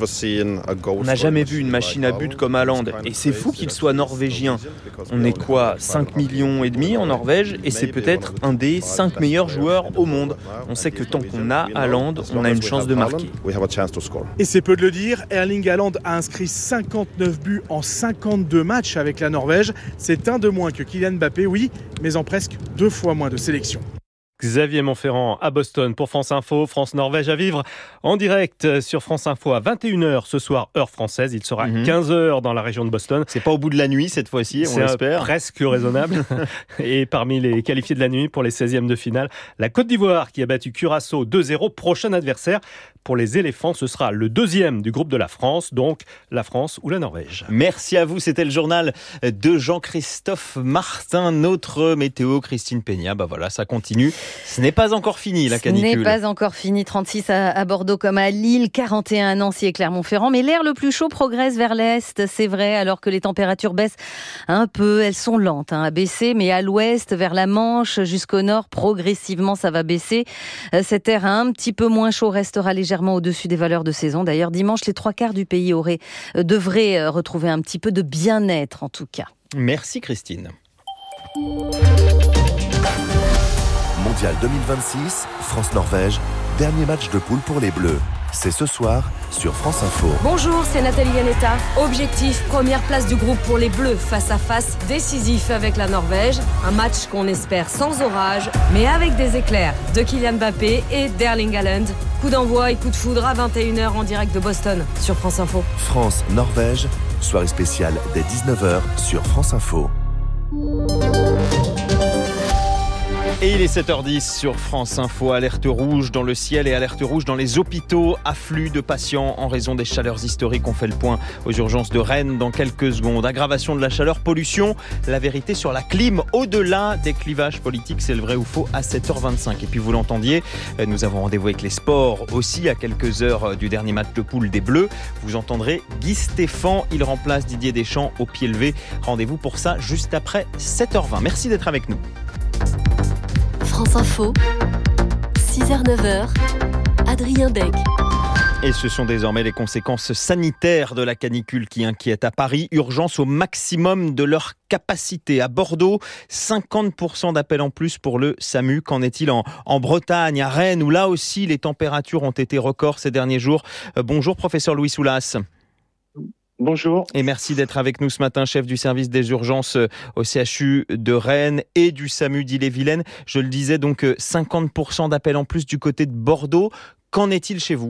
On n'a jamais vu une machine à but comme Haaland et c'est fou qu'il soit norvégien. On est quoi, 5,5 millions en Norvège et c'est peut-être un des 5 meilleurs joueurs au monde. On sait que tant qu'on a Haaland, on a une chance de marquer. Et c'est peu de le dire, Erling Haaland a inscrit 59 buts en 52 matchs avec la Norvège. C'est un de moins que Kylian Mbappé, oui, mais en presque 2 fois moins de sélections. Xavier Montferrand à Boston pour France Info. France-Norvège à vivre en direct sur France Info à 21h ce soir, heure française. Il sera 15h dans la région de Boston. C'est pas au bout de la nuit cette fois-ci, on l'espère. C'est presque raisonnable. Et parmi les qualifiés de la nuit pour les 16e de finale, la Côte d'Ivoire qui a battu Curaçao 2-0. Prochain adversaire pour les éléphants, ce sera le 2e du groupe de la France, donc la France ou la Norvège. Merci à vous, c'était le journal de Jean-Christophe Martin. Notre météo, Christine Peña, voilà, ça continue. Ce n'est pas encore fini, la canicule. Ce n'est pas encore fini. 36 à Bordeaux comme à Lille, 41 à Nancy et Clermont-Ferrand. Mais l'air le plus chaud progresse vers l'est, c'est vrai, alors que les températures baissent un peu. Elles sont lentes à baisser, mais à l'ouest, vers la Manche, jusqu'au nord, progressivement, ça va baisser. Cet air un petit peu moins chaud restera légèrement au-dessus des valeurs de saison. D'ailleurs, dimanche, les 3/4 du pays devraient retrouver un petit peu de bien-être, en tout cas. Merci, Christine. Mondial 2026, France-Norvège, dernier match de poule pour les Bleus. c'est ce soir sur France Info. Bonjour, c'est Nathalie Yanetta. Objectif, première place du groupe pour les Bleus face à face, décisif avec la Norvège. Un match qu'on espère sans orage, mais avec des éclairs de Kylian Mbappé et d'Erling Haaland. Coup d'envoi et coup de foudre à 21h en direct de Boston sur France Info. France-Norvège, soirée spéciale dès 19h sur France Info. Et il est 7h10 sur France Info, alerte rouge dans le ciel et alerte rouge dans les hôpitaux, afflux de patients en raison des chaleurs historiques. On fait le point aux urgences de Rennes dans quelques secondes. Aggravation de la chaleur, pollution, la vérité sur la clim au-delà des clivages politiques, c'est le vrai ou faux à 7h25. Et puis vous l'entendiez, nous avons rendez-vous avec les sports aussi à quelques heures du dernier match de poule des Bleus. Vous entendrez Guy Stéphane, il remplace Didier Deschamps au pied levé. Rendez-vous pour ça juste après 7h20. Merci d'être avec nous. France Info, 6h-9h, Adrien Dec. Et ce sont désormais les conséquences sanitaires de la canicule qui inquiètent à Paris. Urgence au maximum de leur capacité. À Bordeaux, 50% d'appels en plus pour le SAMU. Qu'en est-il en Bretagne, à Rennes, où là aussi les températures ont été records ces derniers jours. Bonjour professeur Louis Soulas. Bonjour. Et merci d'être avec nous ce matin, chef du service des urgences au CHU de Rennes et du SAMU d'Ille-et-Vilaine. Je le disais, donc 50% d'appels en plus du côté de Bordeaux. Qu'en est-il chez vous ?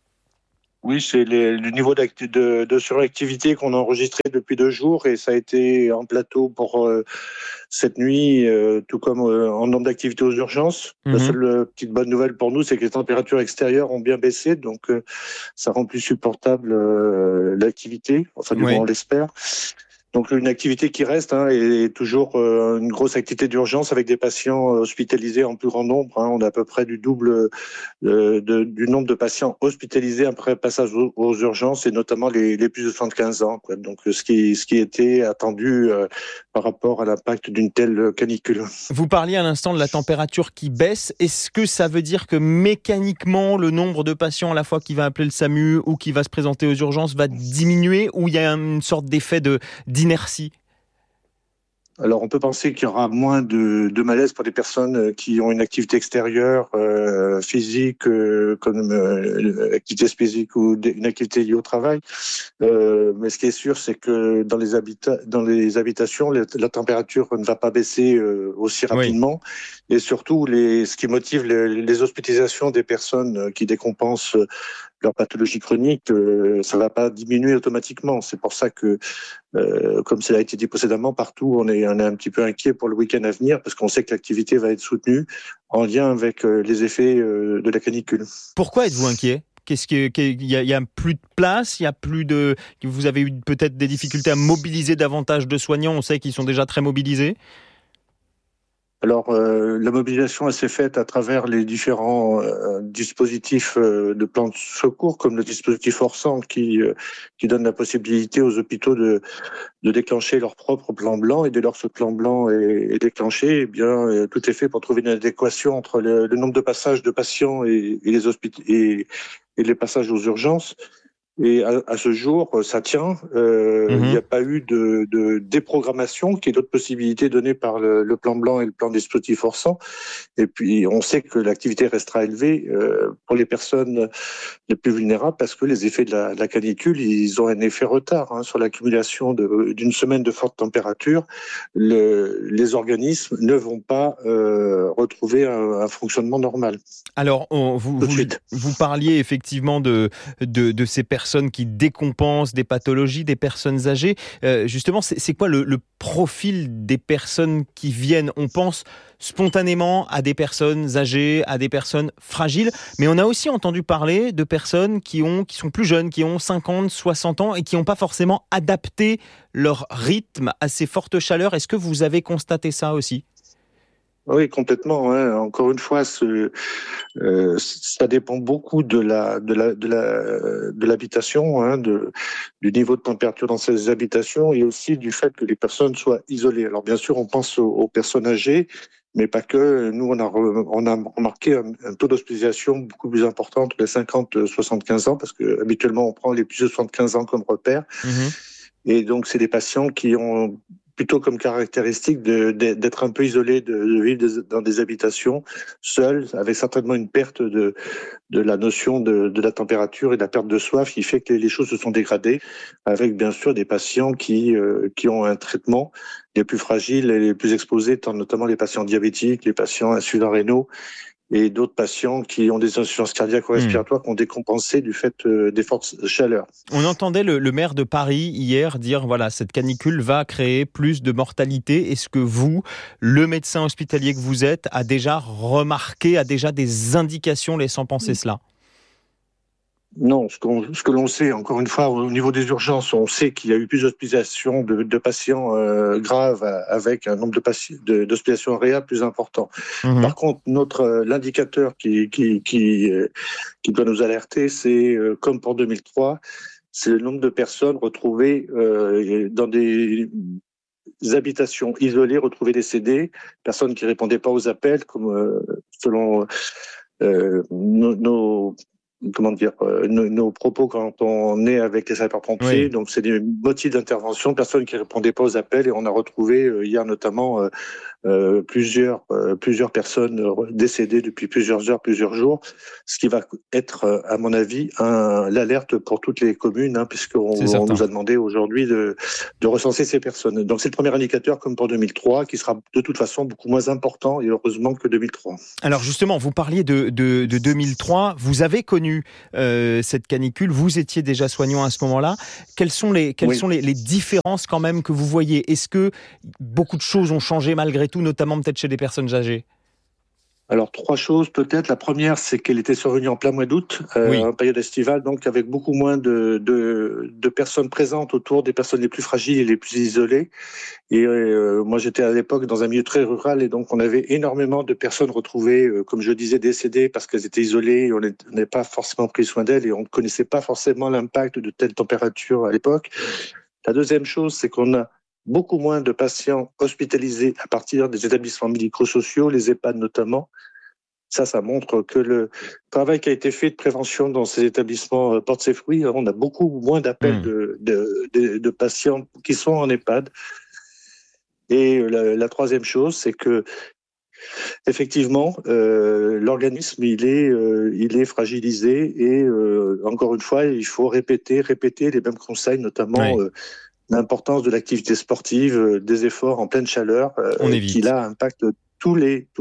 Oui, c'est le niveau de suractivité qu'on a enregistré depuis 2 jours et ça a été en plateau pour cette nuit, tout comme en nombre d'activités aux urgences. La seule petite bonne nouvelle pour nous, c'est que les températures extérieures ont bien baissé, donc ça rend plus supportable l'activité, enfin du moins on l'espère. Donc une activité qui reste est toujours une grosse activité d'urgence avec des patients hospitalisés en plus grand nombre. On a à peu près du double du nombre de patients hospitalisés après passage aux urgences et notamment les plus de 75 ans. Donc ce qui était attendu par rapport à l'impact d'une telle canicule. Vous parliez à l'instant de la température qui baisse. Est-ce que ça veut dire que mécaniquement le nombre de patients à la fois qui va appeler le SAMU ou qui va se présenter aux urgences va diminuer ou il y a une sorte d'effet d'inertie? Alors, on peut penser qu'il y aura moins de malaise pour des personnes qui ont une activité extérieure, physique, comme activité physique ou une activité liée au travail. Mais ce qui est sûr, c'est que dans les habitations, la température ne va pas baisser aussi rapidement. Oui. Et surtout, ce qui motive les hospitalisations des personnes qui décompensent leur pathologie chronique, ça va pas diminuer automatiquement. C'est pour ça que, comme cela a été dit précédemment, partout on est un petit peu inquiet pour le week-end à venir parce qu'on sait que l'activité va être soutenue en lien avec les effets de la canicule. Pourquoi êtes-vous inquiet ? Il y a plus de place, vous avez eu peut-être des difficultés à mobiliser davantage de soignants. On sait qu'ils sont déjà très mobilisés. Alors, la mobilisation elle s'est faite à travers les différents dispositifs de plan de secours, comme le dispositif Orsan qui donne la possibilité aux hôpitaux de déclencher leur propre plan blanc. Et dès lors ce plan blanc est déclenché, eh bien tout est fait pour trouver une adéquation entre le nombre de passages de patients et les passages aux urgences. Et à ce jour, ça tient. Il n'y a pas eu de déprogrammation, qui est d'autres possibilités données par le plan blanc et le plan dispositif Orsan. Et puis, on sait que l'activité restera élevée pour les personnes les plus vulnérables parce que les effets de la canicule, ils ont un effet retard sur l'accumulation d'une semaine de forte température. Les organismes ne vont pas retrouver un fonctionnement normal. Alors, vous parliez effectivement de ces personnes qui décompensent des pathologies, des personnes âgées. Justement, c'est quoi le profil des personnes qui viennent ? On pense spontanément à des personnes âgées, à des personnes fragiles, mais on a aussi entendu parler de personnes qui sont plus jeunes, qui ont 50, 60 ans et qui n'ont pas forcément adapté leur rythme à ces fortes chaleurs. Est-ce que vous avez constaté ça aussi ? Oui, complètement. Encore une fois, ça dépend beaucoup de l'habitation, du niveau de température dans ces habitations et aussi du fait que les personnes soient isolées. Alors bien sûr, on pense aux personnes âgées, mais pas que. Nous, on a remarqué un taux d'hospitalisation beaucoup plus important entre les 50 et 75 ans, parce que habituellement, on prend les plus de 75 ans comme repère. Et donc, c'est des patients qui ont plutôt comme caractéristique d'être un peu isolé, de vivre dans des habitations seules, avec certainement une perte de la notion de la température et de la perte de soif qui fait que les choses se sont dégradées, avec bien sûr des patients qui ont un traitement les plus fragiles et les plus exposés, notamment les patients diabétiques, les patients insulino-rénaux, et d'autres patients qui ont des insuffisances cardiaques ou respiratoires qui ont décompensé du fait des fortes chaleurs. On entendait le maire de Paris hier dire voilà, cette canicule va créer plus de mortalité. Est-ce que vous, le médecin hospitalier que vous êtes, a déjà remarqué, a déjà des indications laissant penser cela ? Non, ce que l'on sait, encore une fois, au niveau des urgences, on sait qu'il y a eu plus d'hospitalisations de patients graves avec un nombre d'hospitalisations réelles plus important. Par contre, l'indicateur qui doit nous alerter, c'est comme pour 2003, c'est le nombre de personnes retrouvées dans des habitations isolées, retrouvées décédées, personnes qui répondaient pas aux appels, comme selon nos propos quand on est avec les sapeurs-pompiers. Oui. Donc, c'est des motifs d'intervention, personnes qui ne répondaient pas aux appels. Et on a retrouvé hier notamment plusieurs personnes décédées depuis plusieurs heures, plusieurs jours. Ce qui va être, à mon avis, l'alerte pour toutes les communes, puisqu'on nous a demandé aujourd'hui de recenser ces personnes. Donc, c'est le premier indicateur, comme pour 2003, qui sera de toute façon beaucoup moins important, et heureusement, que 2003. Alors, justement, vous parliez de 2003. Vous avez connu cette canicule. Vous étiez déjà soignant à ce moment-là. Quelles sont les différences quand même que vous voyez ? Est-ce que beaucoup de choses ont changé malgré tout, notamment peut-être chez les personnes âgées ? Alors, 3 choses peut-être. La première, c'est qu'elle était survenue en plein mois d'août, en période estivale, donc avec beaucoup moins de personnes présentes autour des personnes les plus fragiles et les plus isolées. Et moi, j'étais à l'époque dans un milieu très rural, et donc on avait énormément de personnes retrouvées, comme je disais, décédées parce qu'elles étaient isolées, et on n'avait pas forcément pris soin d'elles, et on ne connaissait pas forcément l'impact de telles températures à l'époque. La deuxième chose, c'est qu'on a beaucoup moins de patients hospitalisés à partir des établissements médico-sociaux, les EHPAD notamment. Ça montre que le travail qui a été fait de prévention dans ces établissements porte ses fruits. On a beaucoup moins d'appels de patients qui sont en EHPAD. Et la troisième chose, c'est que effectivement, l'organisme il est fragilisé, et encore une fois, il faut répéter les mêmes conseils, notamment l'importance de l'activité sportive, des efforts en pleine chaleur, qui là impacte toutes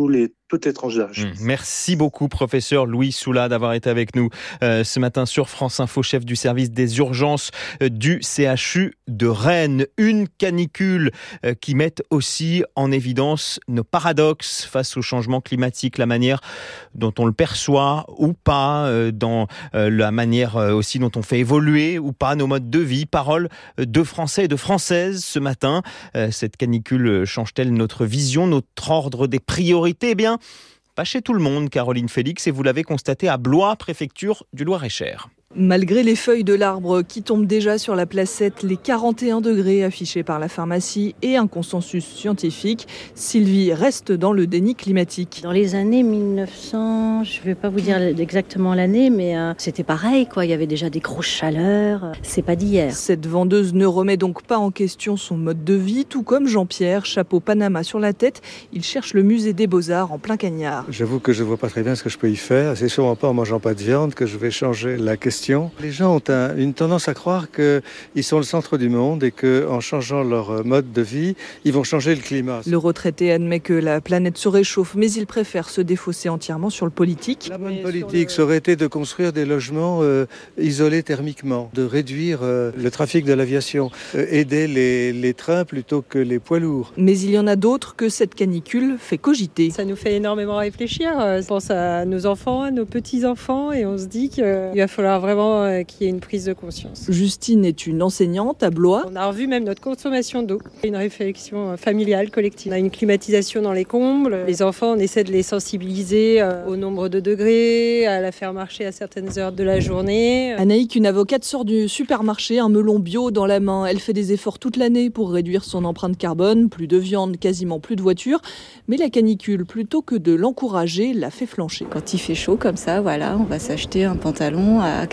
les tranches d'âge. Merci beaucoup, professeur Louis Soula, d'avoir été avec nous ce matin sur France Info, chef du service des urgences du CHU de Rennes. Une canicule qui met aussi en évidence nos paradoxes face au changement climatique, la manière dont on le perçoit ou pas, dans la manière aussi dont on fait évoluer ou pas nos modes de vie. Parole de Français et de Françaises ce matin. Cette canicule change-t-elle notre vision, notre ordre des priorités ? Eh bien, pas chez tout le monde, Caroline Félix, et vous l'avez constaté à Blois, préfecture du Loir-et-Cher. Malgré les feuilles de l'arbre qui tombent déjà sur la placette, les 41 degrés affichés par la pharmacie et un consensus scientifique, Sylvie reste dans le déni climatique. Dans les années 1900, je ne vais pas vous dire exactement l'année, mais c'était pareil, quoi. Il y avait déjà des grosses chaleurs. C'est pas d'hier. Cette vendeuse ne remet donc pas en question son mode de vie, tout comme Jean-Pierre, chapeau Panama sur la tête. Il cherche le musée des Beaux-Arts en plein Cagnard. J'avoue que je ne vois pas très bien ce que je peux y faire. C'est sûrement pas en mangeant pas de viande que je vais changer la question. Les gens ont une tendance à croire qu'ils sont le centre du monde et qu'en changeant leur mode de vie, ils vont changer le climat. Le retraité admet que la planète se réchauffe, mais il préfère se défausser entièrement sur le politique. La bonne politique, ça aurait été de construire des logements isolés thermiquement, de réduire le trafic de l'aviation, aider les trains plutôt que les poids lourds. Mais il y en a d'autres que cette canicule fait cogiter. Ça nous fait énormément réfléchir. On pense à nos enfants, à nos petits-enfants, et on se dit qu'il va falloir vraiment qu'il y ait une prise de conscience. Justine est une enseignante à Blois. On a revu même notre consommation d'eau. Une réflexion familiale, collective. On a une climatisation dans les combles. Les enfants, on essaie de les sensibiliser au nombre de degrés, à la faire marcher à certaines heures de la journée. Anaïk, une avocate, sort du supermarché, un melon bio dans la main. Elle fait des efforts toute l'année pour réduire son empreinte carbone. Plus de viande, quasiment plus de voitures. Mais la canicule, plutôt que de l'encourager, la fait flancher. Quand il fait chaud comme ça, voilà, on va s'acheter un pantalon à 15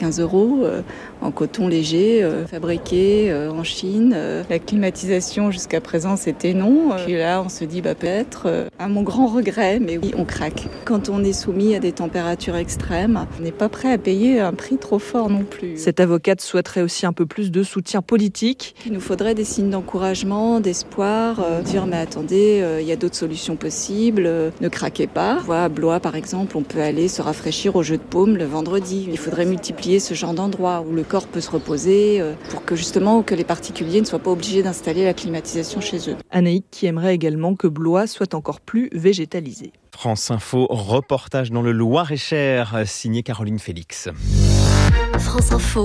15 € en coton léger, fabriqué en Chine. La climatisation jusqu'à présent c'était non. Puis là on se dit peut-être, à mon grand regret, mais oui on craque. Quand on est soumis à des températures extrêmes, on n'est pas prêt à payer un prix trop fort non plus. Cette avocate souhaiterait aussi un peu plus de soutien politique. Il nous faudrait des signes d'encouragement, d'espoir, dire mais attendez, il y a d'autres solutions possibles, ne craquez pas. À Blois par exemple, on peut aller se rafraîchir au jeu de paume le vendredi. Il faudrait multiplier ce genre d'endroits où le corps peut se reposer pour que justement que les particuliers ne soient pas obligés d'installer la climatisation chez eux. Anaïk qui aimerait également que Blois soit encore plus végétalisé. France Info, reportage dans le Loir-et-Cher, signé Caroline Félix. France Info,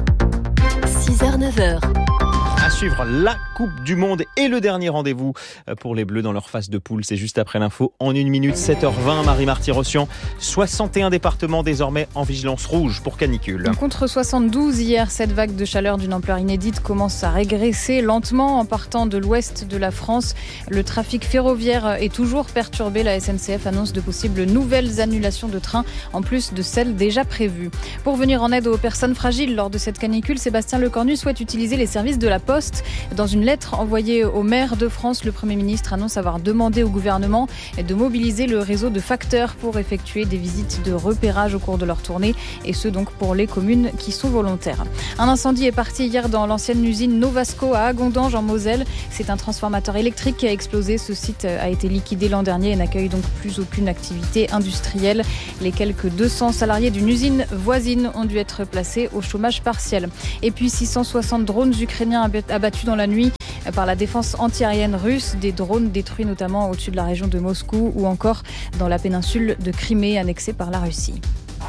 6h-9h. À suivre la Coupe du Monde et le dernier rendez-vous pour les Bleus dans leur phase de poule. C'est juste après l'info en 1 minute, 7h20. Marie-Marty Rossian, 61 départements désormais en vigilance rouge pour canicule. Contre 72 hier, cette vague de chaleur d'une ampleur inédite commence à régresser lentement en partant de l'ouest de la France. Le trafic ferroviaire est toujours perturbé. La SNCF annonce de possibles nouvelles annulations de trains en plus de celles déjà prévues. Pour venir en aide aux personnes fragiles lors de cette canicule, Sébastien Lecornu souhaite utiliser les services de la Poste. Dans une lettre envoyée au maire de France, le Premier ministre annonce avoir demandé au gouvernement de mobiliser le réseau de facteurs pour effectuer des visites de repérage au cours de leur tournée, et ce donc pour les communes qui sont volontaires. Un incendie est parti hier dans l'ancienne usine Novasco à Agondange en Moselle. C'est un transformateur électrique qui a explosé. Ce site a été liquidé l'an dernier et n'accueille donc plus aucune activité industrielle. Les quelques 200 salariés d'une usine voisine ont dû être placés au chômage partiel. Et puis 660 drones ukrainiens abattus dans la nuit par la défense antiaérienne russe. Des drones détruits notamment au-dessus de la région de Moscou ou encore dans la péninsule de Crimée annexée par la Russie.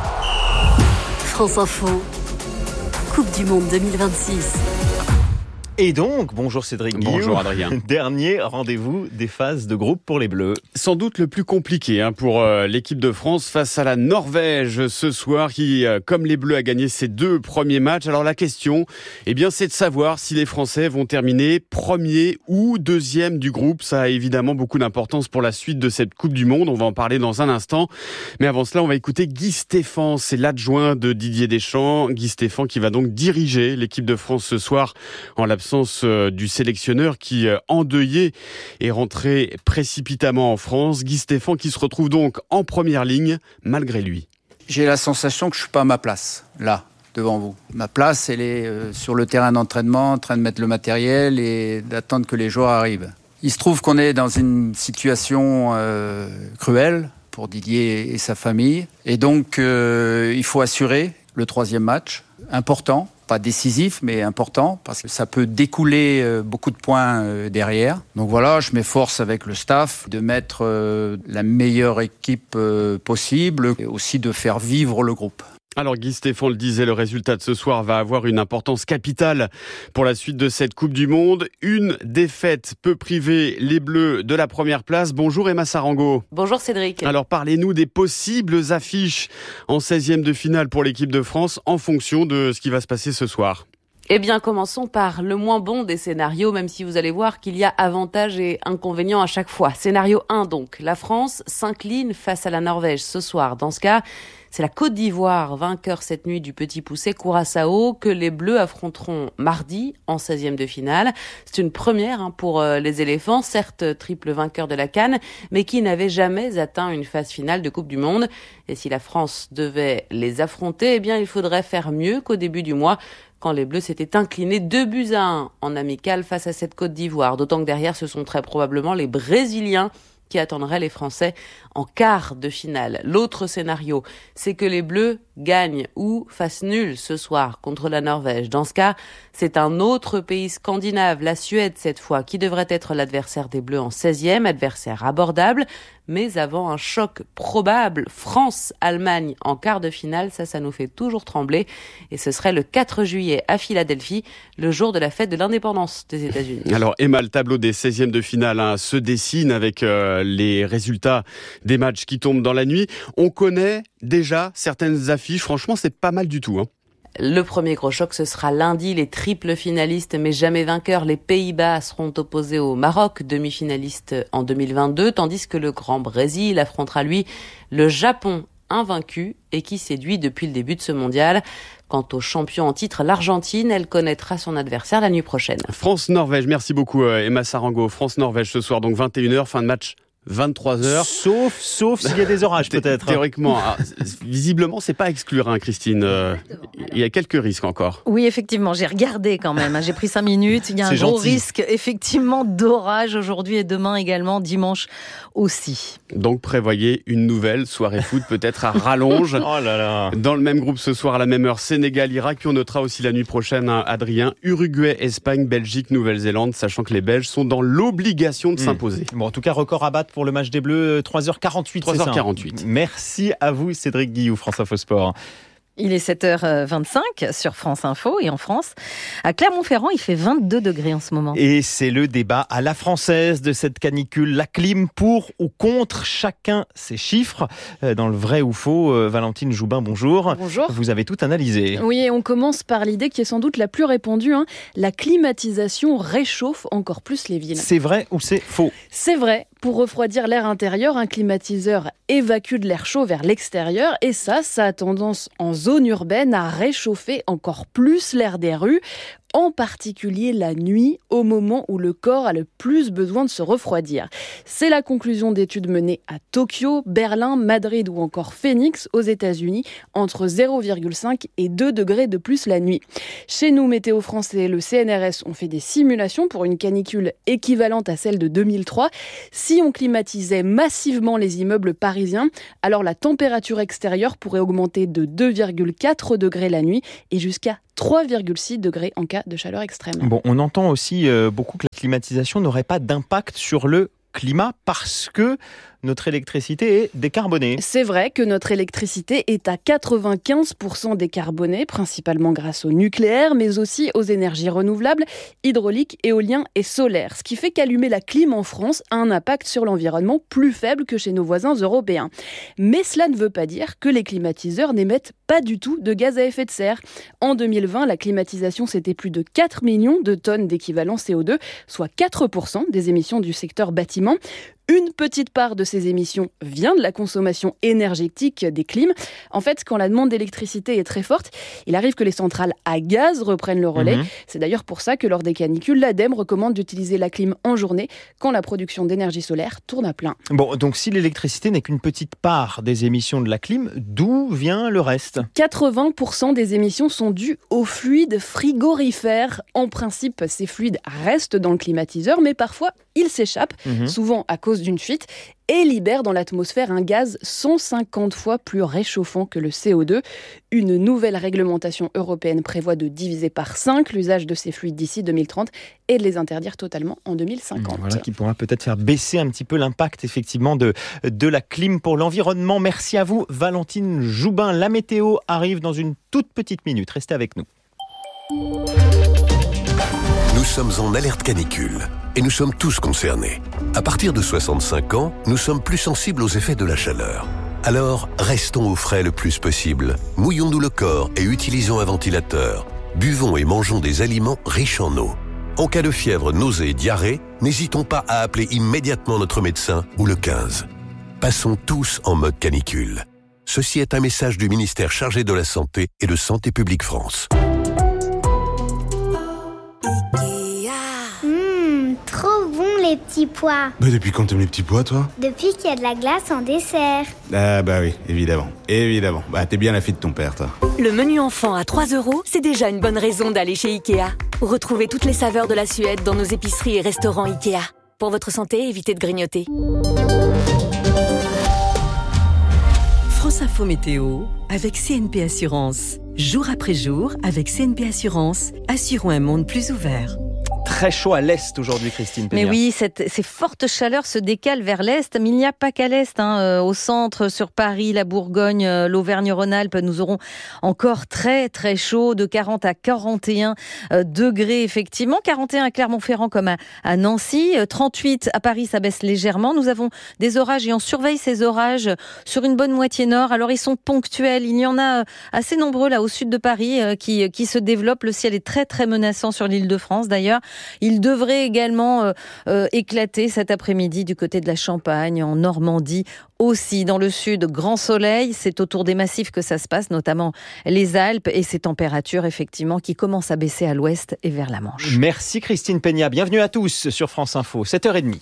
France Info, Coupe du Monde 2026. Et donc, bonjour Cédric Guillaume. Bonjour Adrien. Dernier rendez-vous des phases de groupe pour les Bleus. Sans doute le plus compliqué pour l'équipe de France face à la Norvège ce soir qui, comme les Bleus, a gagné ses 2 premiers matchs. Alors la question, c'est de savoir si les Français vont terminer premier ou deuxième du groupe. Ça a évidemment beaucoup d'importance pour la suite de cette Coupe du Monde. On va en parler dans un instant. Mais avant cela, on va écouter Guy Stéphane. C'est l'adjoint de Didier Deschamps. Guy Stéphane qui va donc diriger l'équipe de France ce soir en l'absence du sélectionneur qui, endeuillé, est rentré précipitamment en France. Guy Stéphane qui se retrouve donc en première ligne malgré lui. J'ai la sensation que je ne suis pas à ma place, là, devant vous. Ma place, elle est sur le terrain d'entraînement, en train de mettre le matériel et d'attendre que les joueurs arrivent. Il se trouve qu'on est dans une situation cruelle pour Didier et sa famille. Et donc, il faut assurer le 3e match, important. Pas décisif, mais important, parce que ça peut découler beaucoup de points derrière. Donc voilà, je m'efforce avec le staff de mettre la meilleure équipe possible et aussi de faire vivre le groupe. Alors Guy Stéphane le disait, le résultat de ce soir va avoir une importance capitale pour la suite de cette Coupe du Monde. Une défaite peut priver les Bleus de la première place. Bonjour Emma Sarango. Bonjour Cédric. Alors parlez-nous des possibles affiches en 16e de finale pour l'équipe de France en fonction de ce qui va se passer ce soir. Eh bien, commençons par le moins bon des scénarios, même si vous allez voir qu'il y a avantages et inconvénients à chaque fois. Scénario 1 donc, la France s'incline face à la Norvège ce soir. Dans ce cas, c'est la Côte d'Ivoire, vainqueur cette nuit du Petit Poucet Curaçao, que les Bleus affronteront mardi en 16e de finale. C'est une première pour les éléphants, certes triple vainqueur de la CAN, mais qui n'avait jamais atteint une phase finale de Coupe du Monde. Et si la France devait les affronter, il faudrait faire mieux qu'au début du mois, quand les Bleus s'étaient inclinés 2-1 en amical face à cette Côte d'Ivoire. D'autant que derrière, ce sont très probablement les Brésiliens qui attendraient les Français en quart de finale. L'autre scénario, c'est que les Bleus gagnent ou fassent nul ce soir contre la Norvège. Dans ce cas, c'est un autre pays scandinave, la Suède cette fois, qui devrait être l'adversaire des Bleus en 16e, adversaire abordable, mais avant un choc probable, France-Allemagne en quart de finale, ça nous fait toujours trembler. Et ce serait le 4 juillet à Philadelphie, le jour de la fête de l'indépendance des États-Unis. Alors Emma, le tableau des 16e de finale se dessine avec les résultats des matchs qui tombent dans la nuit. On connaît déjà certaines affiches, franchement c'est pas mal du tout. Le premier gros choc, ce sera lundi. Les triples finalistes, mais jamais vainqueurs, les Pays-Bas seront opposés au Maroc, demi-finaliste en 2022, tandis que le Grand Brésil affrontera, lui, le Japon, invaincue et qui séduit depuis le début de ce mondial. Quant au champion en titre, l'Argentine, elle connaîtra son adversaire la nuit prochaine. France-Norvège, merci beaucoup Emma Sarango. France-Norvège ce soir, donc 21h, fin de match 23h. Sauf s'il y a des orages peut-être. Théoriquement, visiblement, c'est pas à exclure, Christine. Il y a quelques risques encore. Oui, effectivement, j'ai regardé quand même. J'ai pris 5 minutes. Il y a un gros risque effectivement d'orage aujourd'hui et demain également, dimanche aussi. Donc prévoyez une nouvelle soirée foot, peut-être à rallonge. Oh là là. Dans le même groupe ce soir à la même heure, Sénégal-Irak. Puis on notera aussi la nuit prochaine, Adrien, Uruguay, Espagne, Belgique, Nouvelle-Zélande, sachant que les Belges sont dans l'obligation de s'imposer. Bon, en tout cas, record à battre pour le match des Bleus, 3h48. 3h48. Merci à vous, Cédric Guillou, France Info Sport. Il est 7h25 sur France Info et en France. À Clermont-Ferrand, il fait 22 degrés en ce moment. Et c'est le débat à la française de cette canicule. La clim pour ou contre, chacun ses chiffres. Dans le vrai ou faux, Valentine Joubin, bonjour. Bonjour. Vous avez tout analysé. Oui, et on commence par l'idée qui est sans doute la plus répandue. La climatisation réchauffe encore plus les villes. C'est vrai ou c'est faux ? C'est vrai. Pour refroidir l'air intérieur, un climatiseur évacue de l'air chaud vers l'extérieur et ça a tendance en zone urbaine à réchauffer encore plus l'air des rues, en particulier la nuit, au moment où le corps a le plus besoin de se refroidir. C'est la conclusion d'études menées à Tokyo, Berlin, Madrid ou encore Phoenix aux États-Unis, entre 0,5 et 2 degrés de plus la nuit. Chez nous, Météo France et le CNRS ont fait des simulations pour une canicule équivalente à celle de 2003. Si on climatisait massivement les immeubles parisiens, alors la température extérieure pourrait augmenter de 2,4 degrés la nuit et jusqu'à 3,6 degrés en cas de chaleur extrême. Bon, on entend aussi beaucoup que la climatisation n'aurait pas d'impact sur le climat parce que notre électricité est décarbonée. C'est vrai que notre électricité est à 95% décarbonée, principalement grâce au nucléaire, mais aussi aux énergies renouvelables, hydrauliques, éolien et solaire. Ce qui fait qu'allumer la clim en France a un impact sur l'environnement plus faible que chez nos voisins européens. Mais cela ne veut pas dire que les climatiseurs n'émettent pas du tout de gaz à effet de serre. En 2020, la climatisation, c'était plus de 4 millions de tonnes d'équivalent CO2, soit 4% des émissions du secteur bâtiment. Une petite part de ces émissions vient de la consommation énergétique des clims. En fait, quand la demande d'électricité est très forte, il arrive que les centrales à gaz reprennent le relais. C'est d'ailleurs pour ça que lors des canicules, l'ADEME recommande d'utiliser la clim en journée quand la production d'énergie solaire tourne à plein. Bon, donc si l'électricité n'est qu'une petite part des émissions de la clim, d'où vient le reste ? 80% des émissions sont dues aux fluides frigorifères. En principe, ces fluides restent dans le climatiseur, mais parfois ils s'échappent, souvent à cause d'une fuite, et libère dans l'atmosphère un gaz 150 fois plus réchauffant que le CO2. Une nouvelle réglementation européenne prévoit de diviser par 5 l'usage de ces fluides d'ici 2030 et de les interdire totalement en 2050. Voilà qui pourra peut-être faire baisser un petit peu l'impact effectivement de la clim pour l'environnement. Merci à vous Valentine Joubin. La météo arrive dans une toute petite minute. Restez avec nous. Nous sommes en alerte canicule et nous sommes tous concernés. À partir de 65 ans, nous sommes plus sensibles aux effets de la chaleur. Alors, restons au frais le plus possible. Mouillons-nous le corps et utilisons un ventilateur. Buvons et mangeons des aliments riches en eau. En cas de fièvre, nausée et diarrhée, n'hésitons pas à appeler immédiatement notre médecin ou le 15. Passons tous en mode canicule. Ceci est un message du ministère chargé de la Santé et de Santé publique France. Trop bon les petits pois. Bah depuis quand t'aimes les petits pois, toi ? Depuis qu'il y a de la glace en dessert. Ah bah oui, évidemment. Bah t'es bien la fille de ton père, toi. Le menu enfant à 3 €, c'est déjà une bonne raison d'aller chez Ikea. Retrouvez toutes les saveurs de la Suède dans nos épiceries et restaurants Ikea. Pour votre santé, évitez de grignoter. France Info Météo avec CNP Assurance. Jour après jour, avec CNP Assurance, assurons un monde plus ouvert. Très chaud à l'est aujourd'hui, Christine Péniard. Mais oui, ces fortes chaleurs se décalent vers l'est, mais il n'y a pas qu'à l'est. Au centre, sur Paris, la Bourgogne, l'Auvergne-Rhône-Alpes, nous aurons encore très très chaud, de 40 à 41 degrés effectivement. 41 à Clermont-Ferrand comme à Nancy, 38 à Paris, ça baisse légèrement. Nous avons des orages et on surveille ces orages sur une bonne moitié nord. Alors ils sont ponctuels, il y en a assez nombreux là au sud de Paris qui se développent. Le ciel est très très menaçant sur l'Île-de-France d'ailleurs. Il devrait également éclater cet après-midi du côté de la Champagne, en Normandie aussi. Dans le sud, grand soleil, c'est autour des massifs que ça se passe, notamment les Alpes, et ces températures effectivement qui commencent à baisser à l'ouest et vers la Manche. Merci Christine Peña, bienvenue à tous sur France Info, 7h30.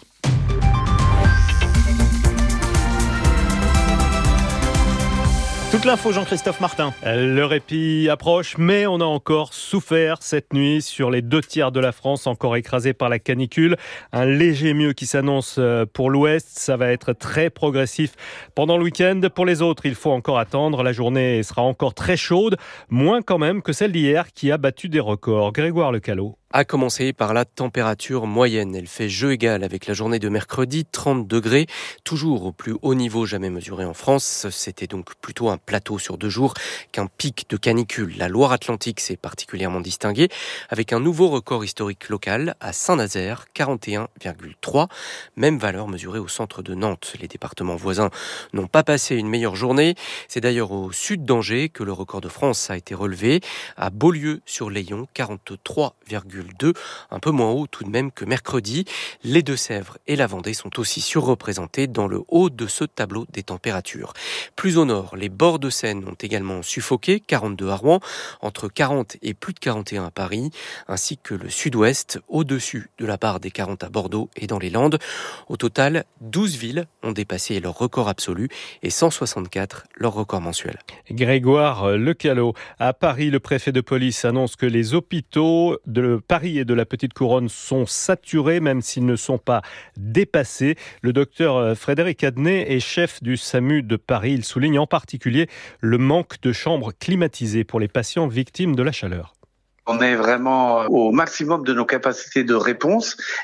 Toute l'info, Jean-Christophe Martin. Le répit approche, mais on a encore souffert cette nuit sur les 2 tiers de la France, encore écrasés par la canicule. Un léger mieux qui s'annonce pour l'ouest. Ça va être très progressif pendant le week-end. Pour les autres, il faut encore attendre. La journée sera encore très chaude, moins quand même que celle d'hier qui a battu des records. Grégoire Lecalot. À commencer par la température moyenne. Elle fait jeu égal avec la journée de mercredi, 30 degrés, toujours au plus haut niveau jamais mesuré en France. C'était donc plutôt un plateau sur 2 jours qu'un pic de canicule. La Loire-Atlantique s'est particulièrement distinguée avec un nouveau record historique local à Saint-Nazaire, 41,3. Même valeur mesurée au centre de Nantes. Les départements voisins n'ont pas passé une meilleure journée. C'est d'ailleurs au sud d'Angers que le record de France a été relevé. À Beaulieu-sur-Layon, 43,2. Un peu moins haut tout de même que mercredi. Les Deux-Sèvres et la Vendée sont aussi surreprésentés dans le haut de ce tableau des températures. Plus au nord, les bords de Seine ont également suffoqué, 42 à Rouen, entre 40 et plus de 41 à Paris, ainsi que le sud-ouest, au-dessus de la barre des 40 à Bordeaux et dans les Landes. Au total, 12 villes ont dépassé leur record absolu et 164 leur record mensuel. Grégoire Lecalot. À Paris, le préfet de police annonce que les hôpitaux de Paris et de la Petite Couronne sont saturés, même s'ils ne sont pas dépassés. Le docteur Frédéric Adnet est chef du SAMU de Paris. Il souligne en particulier le manque de chambres climatisées pour les patients victimes de la chaleur. On est vraiment au maximum de nos capacités de réponse